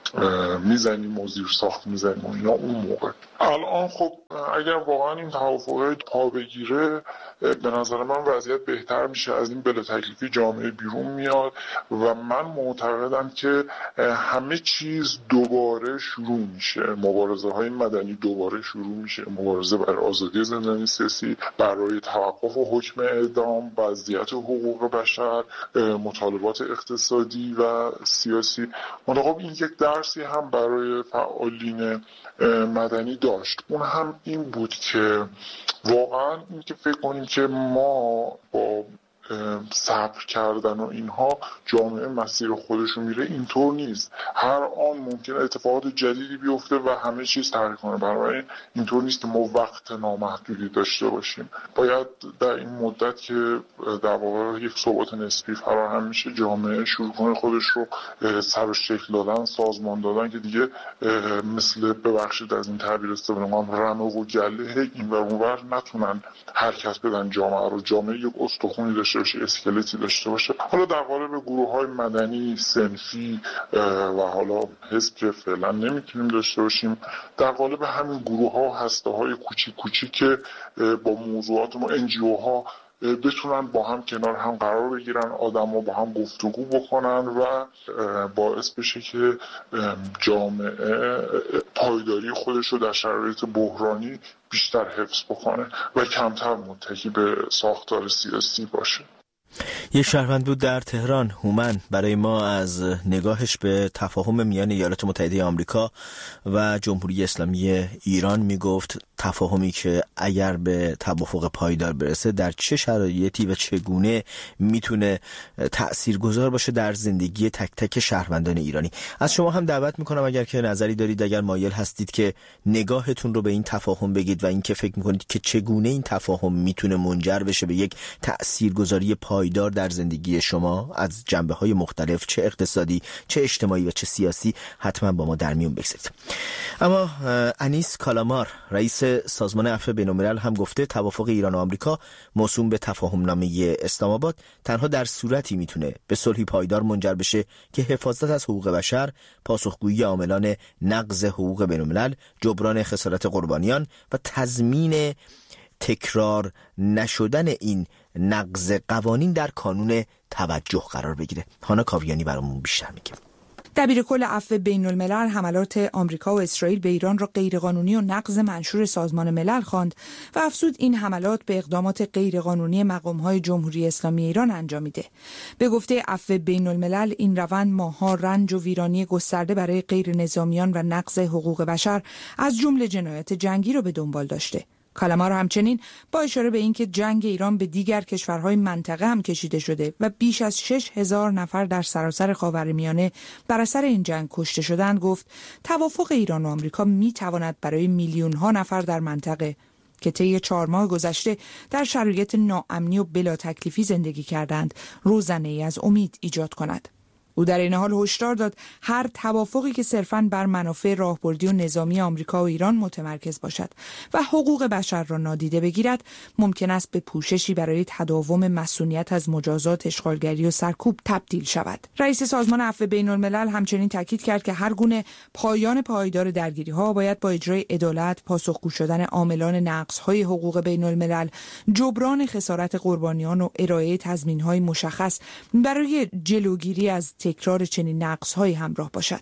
میزنیم و زیر ساخت میزنیم و اینا، اون موقع. الان خب اگر واقعا این توافقات پا بگیره به نظر من وضعیت بهتر میشه، از این بلا تکلیفی جامعه بیرون میاد و من معتقدم که همه چیز دوباره شروع میشه، مبارزه های مدنی دوباره شروع میشه، مبارزه برای آزادی زندانی سیاسی، برای توقف و حکم اعدام، وضعیت حقوق بشر، مطالبات اقتصادی و سیاسی. خب این یک درسی هم برای فعالین مدنی داشت، اون هم این بود که واقعا این که فکر کنیم که ما با صبر کردن و اینها جامعه مسیر خودشون میره، اینطور نیست. هر آن ممکنه اتفاقات جدیدی بیفته و همه چیز تغییر کنه. برای اینطور نیست که ما وقت نامحدودی داشته باشیم. باید در این مدت که در واقع یک ثبات نسبی فراهم میشه، جامعه شروع کنه خودش رو سر و شکل دادن، سازمان دادن که دیگه مثل ببخشید از این تعبیر استفاده کنم رمه و گله این و اونور نتونن حرکت بدن جامعه رو. جامعه یک استخونی داشته باشه، اسکلتی داشته باشه. حالا در قالب گروه‌های مدنی، صنفی و حالا حزب که فعلا نمیتونیم داشته باشیم، در قالب همین گروه‌ها، هسته‌های کوچیک کوچیک که با موضوعات ما ان جی او ها بتونن با هم کنار هم قرار بگیرن، آدم‌ها با هم گفتگو بکنن و باعث بشه که جامعه پایداری خودش رو در شرایط بحرانی بیشتر حفظ بکنه و کمتر متکی به ساختار سیاسی باشه. یک شهروند بود در تهران، هومن، برای ما از نگاهش به تفاهم میان ایالات متحده آمریکا و جمهوری اسلامی ایران میگفت تفاهمی که اگر به توافق پایدار برسه در چه شرایطی و چگونه میتونه تأثیرگذار باشه در زندگی تک تک شهروندان ایرانی. از شما هم دعوت میکنم اگر که نظری دارید، اگر مایل هستید که نگاهتون رو به این تفاهم بگید و اینکه فکر میکنید که چگونه این تفاهم میتونه منجر بشه به یک تأثیرگذاری پایدار در زندگی شما از جنبه‌های مختلف، چه اقتصادی، چه اجتماعی و چه سیاسی، حتما با ما در میون بگذارید. اما انیس کالامار، رئیس سازمان عفو بین‌الملل، هم گفته توافق ایران و آمریکا موسوم به تفاهمنامه اسلام آباد تنها در صورتی میتونه به صلحی پایدار منجر بشه که حفاظت از حقوق بشر، پاسخگویی عاملان نقض حقوق بین‌الملل، جبران خسارت قربانیان و تضمین تکرار نشدن این نقض قوانین در کانون توجه قرار بگیره. هانا کاویانی برامون بیشتر میگه. دبیر کل عفو بین الملل حملات آمریکا و اسرائیل به ایران را غیرقانونی و نقض منشور سازمان ملل خواند و افزود این حملات به اقدامات غیرقانونی مقام‌های جمهوری اسلامی ایران انجامیده. به گفته عفو بین الملل این روند ماه‌ها رنج و ویرانی گسترده برای غیر نظامیان و نقض حقوق بشر از جمله جنایات جنگی را به دنبال داشته. کالامار همچنین با اشاره به اینکه جنگ ایران به دیگر کشورهای منطقه هم کشیده شده و بیش از شش هزار نفر در سراسر خاورمیانه بر اثر این جنگ کشته شدند، گفت توافق ایران و آمریکا می تواند برای میلیون ها نفر در منطقه که طی چهار ماه گذشته در شرایط ناامنی و بلا تکلیفی زندگی کردند روزنه‌ای از امید ایجاد کند. او در این حال هشدار داد هر توافقی که صرفاً بر منافع راهبردی و نظامی آمریکا و ایران متمرکز باشد و حقوق بشر را نادیده بگیرد، ممکن است به پوششی برای تداوم مسئولیت از مجازات اشغالگری و سرکوب تبدیل شود. رئیس سازمان عفو بین الملل همچنین تاکید کرد که هر گونه پایان پایدار درگیری‌ها باید با اجرای عدالت، پاسخگو شدن عاملان نقض‌های حقوق بین الملل، جبران خسارت قربانیان و ارائه تضمین‌های مشخص برای جلوگیری از تکرار چنین نقض‌های همراه باشد.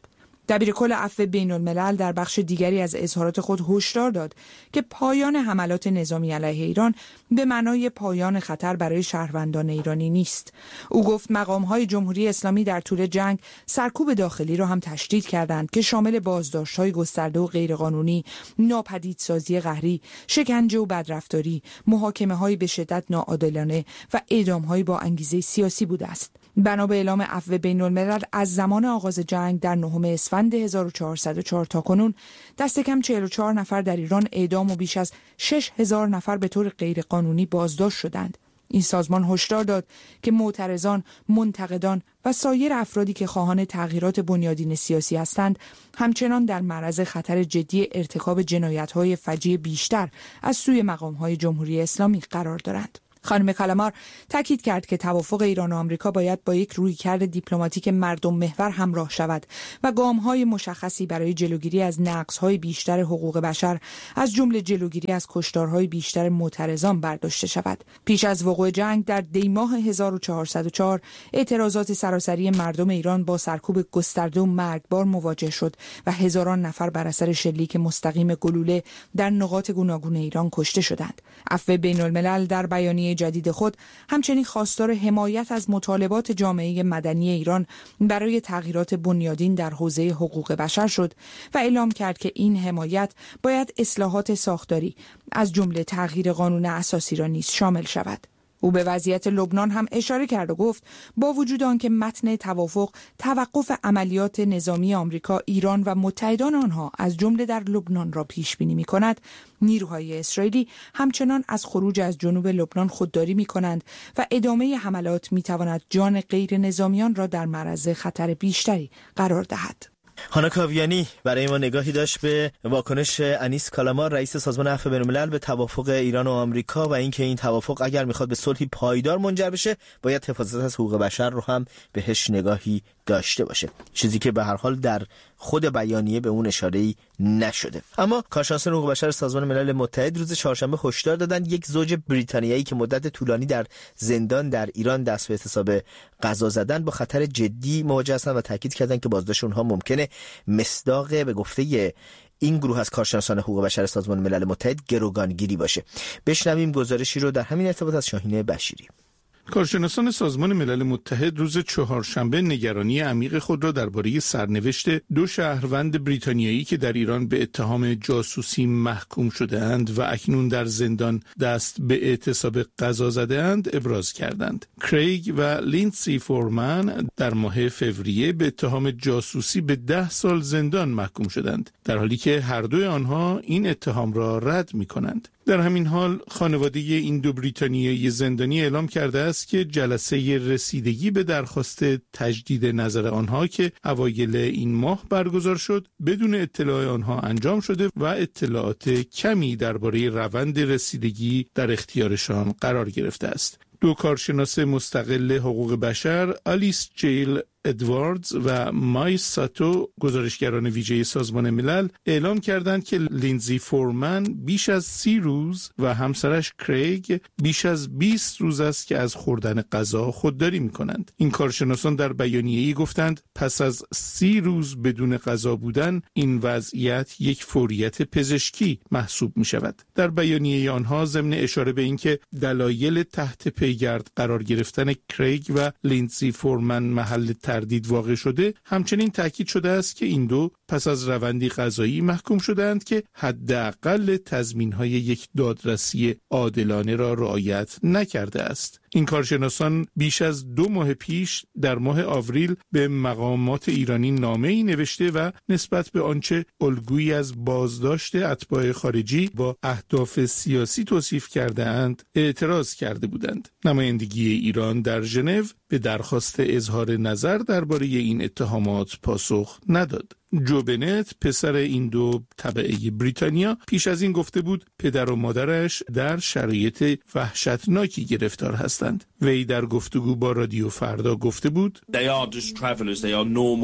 دبیرکل عفو بین الملل در بخش دیگری از اظهارات خود هشدار داد که پایان حملات نظامی علیه ایران به معنای پایان خطر برای شهروندان ایرانی نیست. او گفت مقام‌های جمهوری اسلامی در طول جنگ سرکوب داخلی را هم تشدید کردند که شامل بازداشت‌های گسترده و غیرقانونی، ناپدیدسازی قهری، شکنجه و بدرفتاری، محاکمه‌های به شدت ناعادلانه و اعدام‌های با انگیزه سیاسی بوده است. بنا به اعلام عفو بین الملل از زمان آغاز جنگ در نهم اسفند هزار و چهارصد و چهار تا کنون دست کم چهل و چهار نفر در ایران اعدام و بیش از شش هزار نفر به طور غیرقانونی بازداشت شدند. این سازمان هشدار داد که معترضان، منتقدان و سایر افرادی که خواهان تغییرات بنیادین سیاسی هستند همچنان در معرض خطر جدی ارتکاب جنایت‌های فجیع بیشتر از سوی مقام‌های جمهوری اسلامی قرار دارند. خانم کالامار تاکید کرد که توافق ایران و آمریکا باید با یک رویکرد دیپلماتیک مردم محور همراه شود و گام‌های مشخصی برای جلوگیری از نقض‌های بیشتر حقوق بشر از جمله جلوگیری از کشتارهای بیشتر معترضان برداشته شود. پیش از وقوع جنگ در دی ماه هزار و چهارصد و چهار اعتراضات سراسری مردم ایران با سرکوب گسترده و مرگبار مواجه شد و هزاران نفر بر اثر شلیک مستقیم گلوله در نقاط گوناگون ایران کشته شدند. عفو بین الملل در بیانیه جدید خود همچنین خواستار حمایت از مطالبات جامعه مدنی ایران برای تغییرات بنیادین در حوزه حقوق بشر شد و اعلام کرد که این حمایت باید اصلاحات ساختاری از جمله تغییر قانون اساسی را نیز شامل شود. او به وضعیت لبنان هم اشاره کرد و گفت با وجود آنکه متن توافق توقف عملیات نظامی آمریکا، ایران و متحدان آنها از جمله در لبنان را پیش بینی می‌کند، نیروهای اسرائیلی همچنان از خروج از جنوب لبنان خودداری می‌کنند و ادامه حملات می‌تواند جان غیر نظامیان را در معرض خطر بیشتری قرار دهد. هانا کاویانی برای ما نگاهی داشت به واکنش انیس کالامار، رئیس سازمان عفو بین‌الملل، به توافق ایران و آمریکا و اینکه این توافق اگر میخواد به صلحی پایدار منجر بشه باید حفاظت از حقوق بشر رو هم بهش نگاهی داشته باشه، چیزی که به هر حال در خود بیانیه به اون اشاره‌ای نشده. اما کارشناسان حقوق بشر سازمان ملل متحد روز چهارشنبه هشدار دادند یک زوج بریتانیایی که مدت طولانی در زندان در ایران دست به اعتصاب غذا زدن با خطر جدی مواجه هستند و تاکید کردند که بازداشت اونها ممکنه مصداق به گفته این گروه از کارشناسان حقوق بشر سازمان ملل متحد گروگانگیری باشه. بشنویم گزارشی رو در همین ارتباط از شاهین بشیری. کارشناسان سازمان ملل متحد روز چهارشنبه نگرانی عمیق خود را درباره سرنوشت دو شهروند بریتانیایی که در ایران به اتهام جاسوسی محکوم شده‌اند و اکنون در زندان دست به اعتصاب غذا زده‌اند ابراز کردند. کریگ و لیندسی فورمن در ماه فوریه به اتهام جاسوسی به ده سال زندان محکوم شدند، در حالی که هر دوی آنها این اتهام را رد می‌کنند. در همین حال خانواده این دو بریتانیایی زندانی اعلام کرده است که جلسه رسیدگی به درخواست تجدید نظر آنها که اوایل این ماه برگزار شد بدون اطلاع آنها انجام شده و اطلاعات کمی درباره روند رسیدگی در اختیارشان قرار گرفته است. دو کارشناس مستقل حقوق بشر، آلیس جیل ادواردز و مایس ساتو، گزارشگران ویژه سازمان ملل، اعلام کردند که لیندزی فورمن بیش از سی روز و همسرش کریگ بیش از بیست روز است که از خوردن غذا خودداری می‌کنند. این کارشناسان در بیانیه‌ای گفتند پس از سی روز بدون غذا بودن این وضعیت یک فوریت پزشکی محسوب می‌شود. در بیانیه آنها ضمن اشاره به اینکه دلایل تحت پیگرد قرار گرفتن کریگ و لیندزی فورمن محل تردید واقع شده، همچنین تاکید شده است که این دو پس از روندی قضایی محکوم شدند که حداقل تضمین‌های یک دادرسی عادلانه را رعایت نکرده است. این کارشناسان بیش از دو ماه پیش در ماه آوریل به مقامات ایرانی نامه‌ای نوشته و نسبت به آنچه الگویی از بازداشت اتباع خارجی با اهداف سیاسی توصیف کرده‌اند اعتراض کرده بودند. نمایندگی ایران در ژنو به درخواست اظهار نظر درباره این اتهامات پاسخ نداد. جو بنت، پسر این دو تبعه بریتانیا، پیش از این گفته بود پدر و مادرش در شرایط وحشتناکی گرفتار هستند. وی در گفتگو با رادیو فردا گفته بود They are just travelers, they are normal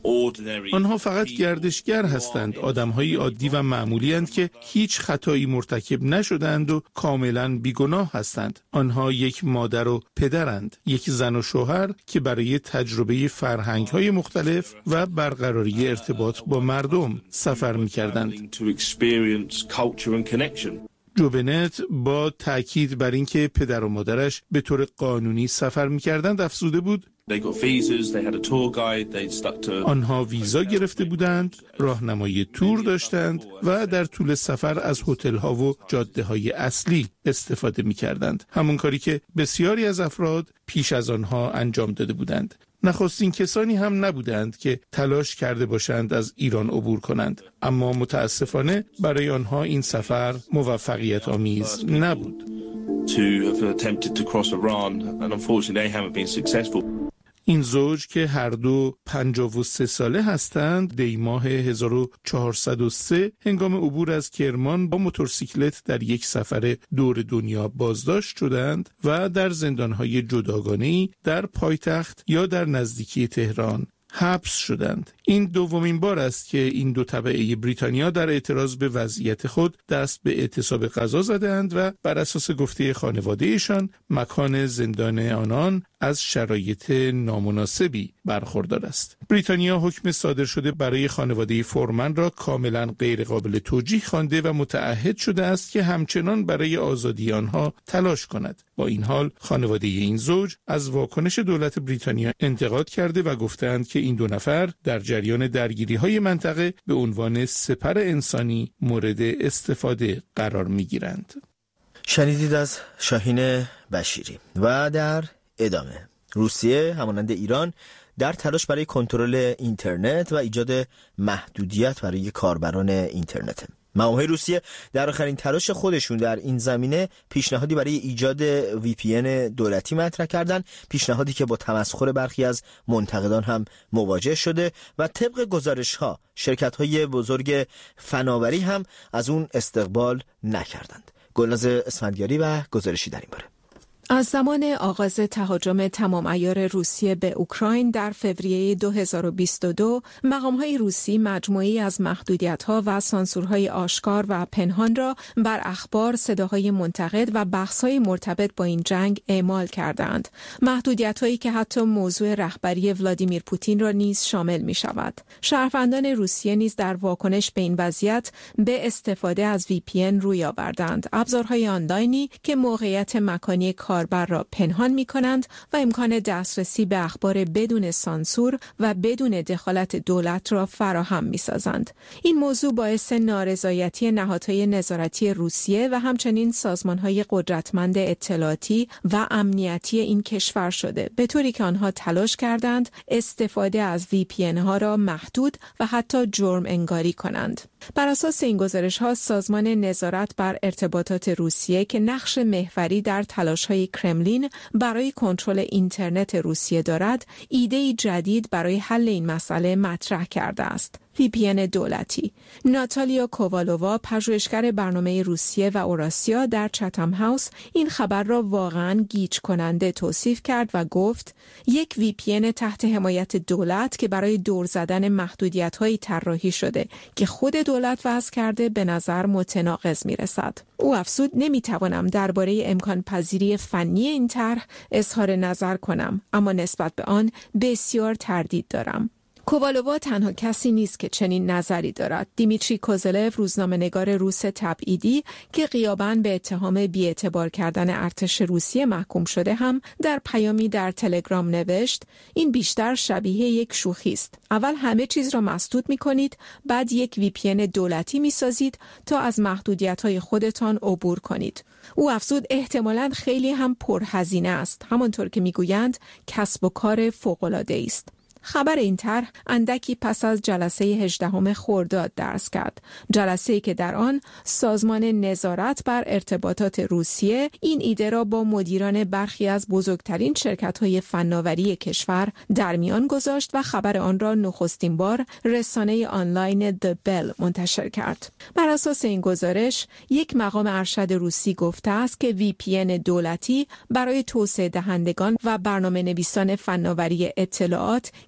آنها فقط گردشگر هستند، آدم‌های عادی و معمولی هستند که هیچ خطایی مرتکب نشدند و کاملا بیگناه هستند. آنها یک مادر و پدرند، یک زن و شوهر که برای تجربه فرهنگ‌های مختلف و برقراری ارتباط با مردم سفر می‌کردند. جو بنت با تأکید بر اینکه پدر و مادرش به طور قانونی سفر می‌کردند افزوده بود: آنها ویزا گرفته بودند، راهنمای تور داشتند و در طول سفر از هتل‌ها و جاده‌های اصلی استفاده می‌کردند، همون کاری که بسیاری از افراد پیش از آنها انجام داده بودند. نخستین کسانی هم نبودند که تلاش کرده باشند از ایران عبور کنند، اما متاسفانه برای آنها این سفر موفقیت آمیز نبود. این زوج که هر دو پنجاه و سه ساله هستند، دی ماه هزار و چهارصد و سه هنگام عبور از کرمان با موتورسیکلت در یک سفر دور دنیا بازداشت شدند و در زندانهای جداگانه‌ای در پایتخت یا در نزدیکی تهران حبس شدند. این دومین بار است که این دو تبعه بریتانیا در اعتراض به وضعیت خود دست به اعتصاب غذا زدند و بر اساس گفته خانواده‌شان مکان زندان آنان از شرایط نامناسبی برخوردار است. بریتانیا حکم صادر شده برای خانواده فورمن را کاملا غیر قابل توجیه خوانده و متعهد شده است که همچنان برای آزادی آنها تلاش کند. با این حال خانواده این زوج از واکنش دولت بریتانیا انتقاد کرده و گفتند که این دو نفر در جریان درگیری‌های منطقه به عنوان سپر انسانی مورد استفاده قرار می‌گیرند. شنیدید از شاهین بشیری. و در ادامه، روسیه همانند ایران در تلاش برای کنترل اینترنت و ایجاد محدودیت برای کاربران اینترنت. مقام‌های روسیه در آخرین تلاش خودشون در این زمینه پیشنهادی برای ایجاد وی پی ان دولتی مطرح کردن، پیشنهادی که با تمسخر برخی از منتقدان هم مواجه شده و طبق گزارش‌ها شرکت‌های بزرگ فناوری هم از اون استقبال نکردند. گلناز اسفندیاری و گزارشی در این باره. از زمان آغاز تهاجم تمام عیار روسیه به اوکراین در فوریه دو هزار و بیست و دو، مقام‌های روسی مجموعه‌ای از محدودیت‌ها و سانسورهای آشکار و پنهان را بر اخبار، صداهای منتقد و بحث‌های مرتبط با این جنگ اعمال کردند. محدودیت‌هایی که حتی موضوع رهبری ولادیمیر پوتین را نیز شامل می‌شود. شهروندان روسیه نیز در واکنش به این وضعیت به استفاده از وی پی ان روی آوردند. ابزارهای آنلاینی که موقعیت مکانی کاربر را پنهان می کنند و امکان دسترسی به اخبار بدون سانسور و بدون دخالت دولت را فراهم می سازند. این موضوع باعث نارضایتی نهادهای نظارتی روسیه و همچنین سازمانهای قدرتمند اطلاعاتی و امنیتی این کشور شده، به طوری که آنها تلاش کردند استفاده از وی پی ان ها را محدود و حتی جرم انگاری کنند. بر اساس این گزارش‌ها، سازمان نظارت بر ارتباطات روسیه که نقش محوری در تلاش‌های کرملین برای کنترل اینترنت روسیه دارد، ایده‌ای جدید برای حل این مسئله مطرح کرده است. وی پی ان دولتی. ناتالیا کووالووا، پژوهشگر برنامه روسیه و اوراسیا در چتم هاوس، این خبر را واقعاً گیج کننده توصیف کرد و گفت یک وی پی ان تحت حمایت دولت که برای دور زدن محدودیت‌هایی طراحی شده که خود دولت وضع کرده به نظر متناقض می‌رسد. او افزود نمی‌توانم درباره امکان پذیری فنی این طرح اظهار نظر کنم، اما نسبت به آن بسیار تردید دارم. کووالووا تنها کسی نیست که چنین نظری دارد. دیمیتری کوزلف، روزنامه‌نگار روس تبعیدی که غیاباً به اتهام بی‌اعتبار کردن ارتش روسیه محکوم شده، هم در پیامی در تلگرام نوشت این بیشتر شبیه یک شوخی است. اول همه چیز را مسدود می‌کنید، بعد یک وی پی ان دولتی می‌سازید تا از محدودیت‌های خودتان عبور کنید. او افزود احتمالاً خیلی هم پرهزینه است، همانطور که می‌گویند کسب و کار فوق‌العاده است. خبر این طرح اندکی پس از جلسه هجدهم خرداد درس کرد، جلسه‌ای که در آن سازمان نظارت بر ارتباطات روسیه این ایده را با مدیران برخی از بزرگترین شرکت‌های فناوری کشور در میان گذاشت و خبر آن را نخستین بار رسانه آنلاین The Bell منتشر کرد. بر اساس این گزارش، یک مقام ارشد روسی گفته است که وی پی ان دولتی برای توسعه دهندگان و برنامه‌نویسان فناوری اطلاعات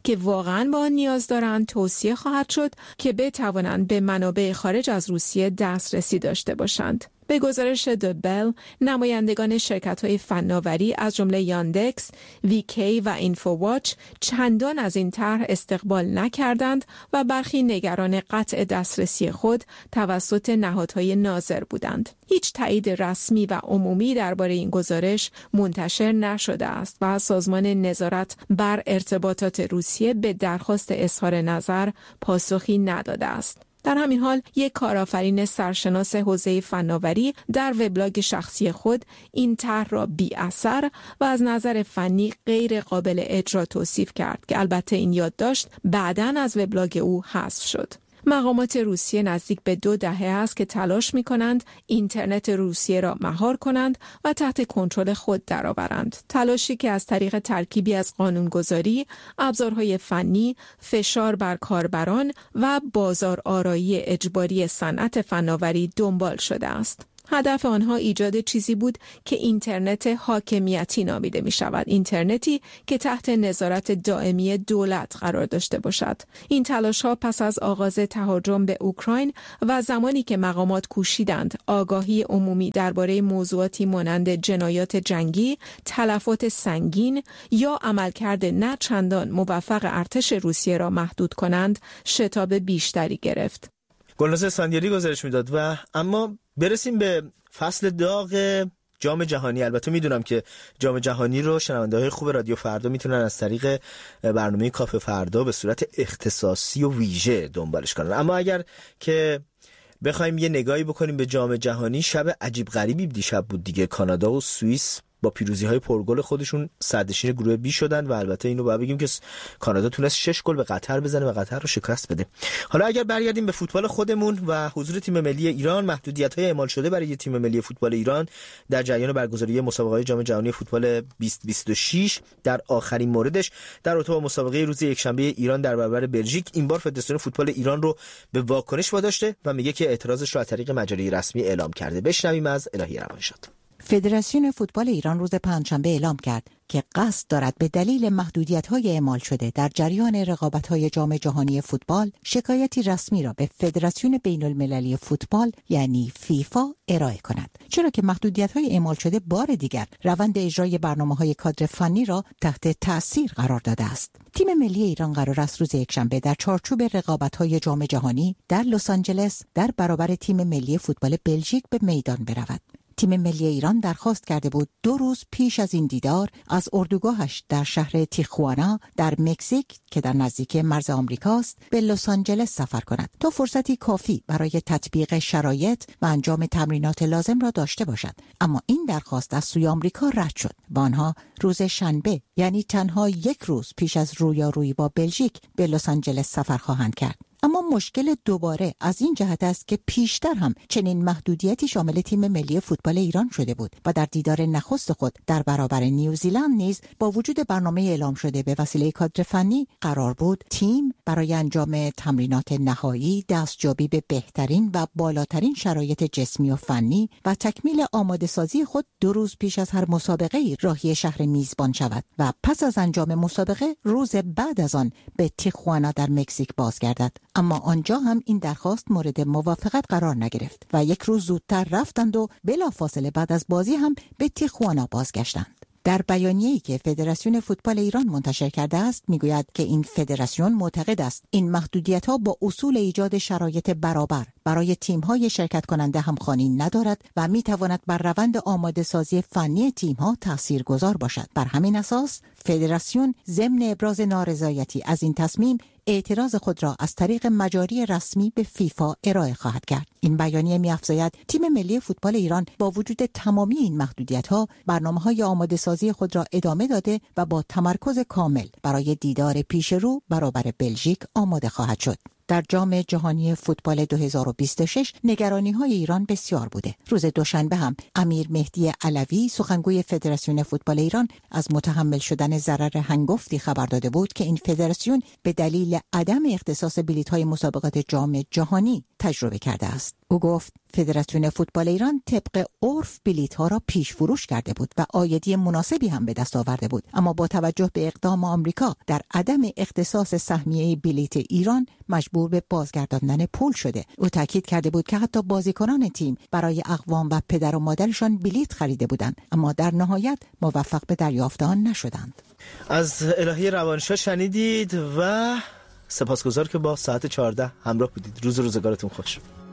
که واقعاً با آن نیاز دارند توصیه خواهد شد که بتوانند به منابع خارج از روسیه دسترسی داشته باشند. به گزارش دبل، نمایندگان شرکت‌های فناوری از جمله یاندکس، ویکی و اینفوواچ چندان از این طرح استقبال نکردند و برخی نگران قطع دسترسی خود توسط نهادهای ناظر بودند. هیچ تایید رسمی و عمومی درباره این گزارش منتشر نشده است و سازمان نظارت بر ارتباطات روسیه به درخواست اظهار نظر پاسخی نداده است. در همین حال یک کارآفرین سرشناس حوزه فناوری در وبلاگ شخصی خود این طرح را بی اثر و از نظر فنی غیر قابل اجرا توصیف کرد که البته این یادداشت بعداً از وبلاگ او حذف شد. مقامات روسیه نزدیک به دو دهه است که تلاش می‌کنند اینترنت روسیه را مهار کنند و تحت کنترل خود درآورند. تلاشی که از طریق ترکیبی از قانونگذاری، ابزارهای فنی، فشار بر کاربران و بازار آرایی اجباری صنعت فناوری دنبال شده است. هدف آنها ایجاد چیزی بود که اینترنت حاکمیتی نامیده می شود. اینترنتی که تحت نظارت دائمی دولت قرار داشته باشد. این تلاش ها پس از آغاز تهاجم به اوکراین و زمانی که مقامات کوشیدند آگاهی عمومی درباره موضوعاتی مانند جنایات جنگی، تلفات سنگین یا عملکرد نه چندان موفق ارتش روسیه را محدود کنند، شتاب بیشتری گرفت. گلناز اسفندیاری گزارش میداد. و اما برسیم به فصل داغ جام جهانی. البته میدونم که جام جهانی رو شنونده‌های خوب رادیو فردا میتونن از طریق برنامه کافه فردا به صورت اختصاصی و ویژه دنبالش کنن، اما اگر که بخوایم یه نگاهی بکنیم به جام جهانی، شب عجیب غریبی دیشب بود دیگه. کانادا و سوئیس با پیروزی‌های پرگل خودشون صدرنشین گروه بی شدن و البته اینو باید بگیم که کانادا تونست شش گل به قطر بزنه و قطر رو شکست بده. حالا اگر برگردیم به فوتبال خودمون و حضور تیم ملی ایران، محدودیت‌های اعمال شده برای تیم ملی فوتبال ایران در جریان برگزاری مسابقات جام جهانی فوتبال بیست بیست و شش در آخرین موردش در ارتباط با مسابقه روز یکشنبه ایران در برابر بلژیک، این بار فدراسیون فوتبال ایران رو به واکنش واداشته و میگه که اعتراضش رو از طریق مجاری رسمی اعلام کرده. بشنویم از الهی روانشاد. فدراسیون فوتبال ایران روز پنجشنبه اعلام کرد که قصد دارد به دلیل محدودیت‌های اعمال شده در جریان رقابت‌های جام جهانی فوتبال شکایتی رسمی را به فدراسیون بین‌المللی فوتبال یعنی فیفا ارائه کند، چرا که محدودیت‌های اعمال شده بار دیگر روند اجرای برنامه‌های کادر فنی را تحت تأثیر قرار داده است. تیم ملی ایران قرار است روز یکشنبه در چارچوب رقابت‌های جام جهانی در لس آنجلس در برابر تیم ملی فوتبال بلژیک به میدان برود. تیم ملی ایران درخواست کرده بود دو روز پیش از این دیدار از اردوگاهش در شهر تیخوانا در مکزیک که در نزدیکی مرز آمریکاست به لس آنجلس سفر کند تا فرصتی کافی برای تطبیق شرایط و انجام تمرینات لازم را داشته باشد، اما این درخواست از سوی آمریکا رد شد و آنها روز شنبه یعنی تنها یک روز پیش از رویارویی با بلژیک به لس آنجلس سفر خواهند کرد. اما مشکل دوباره از این جهت است که پیشتر هم چنین محدودیتی شامل تیم ملی فوتبال ایران شده بود و در دیدار نخست خود در برابر نیوزیلند نیز با وجود برنامه اعلام شده به وسیله کادر فنی قرار بود تیم برای انجام تمرینات نهایی دستیابی به بهترین و بالاترین شرایط جسمی و فنی و تکمیل آماده سازی خود دو روز پیش از هر مسابقه راهی شهر میزبان شود و پس از انجام مسابقه روز بعد از آن به تیخوانا در مکزیک بازگردد. اما آنجا هم این درخواست مورد موافقت قرار نگرفت و یک روز زودتر رفتند و بلافاصله بعد از بازی هم به تیخوانا بازگشتند. در بیانیه‌ای که فدراسیون فوتبال ایران منتشر کرده است میگوید که این فدراسیون معتقد است این محدودیت‌ها با اصول ایجاد شرایط برابر برای تیم‌های شرکت کننده همخوانی ندارد و می‌تواند بر روند آماده سازی فنی تیم‌ها تاثیرگذار باشد. بر همین اساس فدراسیون ضمن ابراز نارضایتی از این تصمیم اعتراض خود را از طریق مجاری رسمی به فیفا ارائه خواهد کرد. این بیانیه می‌افزاید تیم ملی فوتبال ایران با وجود تمامی این محدودیت‌ها برنامه‌های آماده‌سازی خود را ادامه داده و با تمرکز کامل برای دیدار پیشرو برابر بلژیک آماده خواهد شد. در جام جهانی فوتبال دو هزار و بیست و شش نگرانی‌های ایران بسیار بوده. روز دوشنبه هم امیر مهدی علوی سخنگوی فدراسیون فوتبال ایران از متحمل شدن ضرر هنگفتی خبر داده بود که این فدراسیون به دلیل عدم اختصاص بلیط‌های مسابقات جام جهانی تجربه کرده است. او گفت فدراسیون فوتبال ایران طبق عرف بلیط ها را پیش فروش کرده بود و عایدی مناسبی هم به دست آورده بود، اما با توجه به اقدام آمریکا در عدم اختصاص سهمیه بلیط ایران مجبور به بازگرداندن پول شده. او تاکید کرده بود که حتی بازیکنان تیم برای اقوام و پدر و مادرشان بلیط خریده بودند، اما در نهایت موفق به دریافت آن نشدند. از الهی روانشاه شنیدید و سپاسگزار که با ساعت چهارده همراه بودید. روز روزگارتون خوش.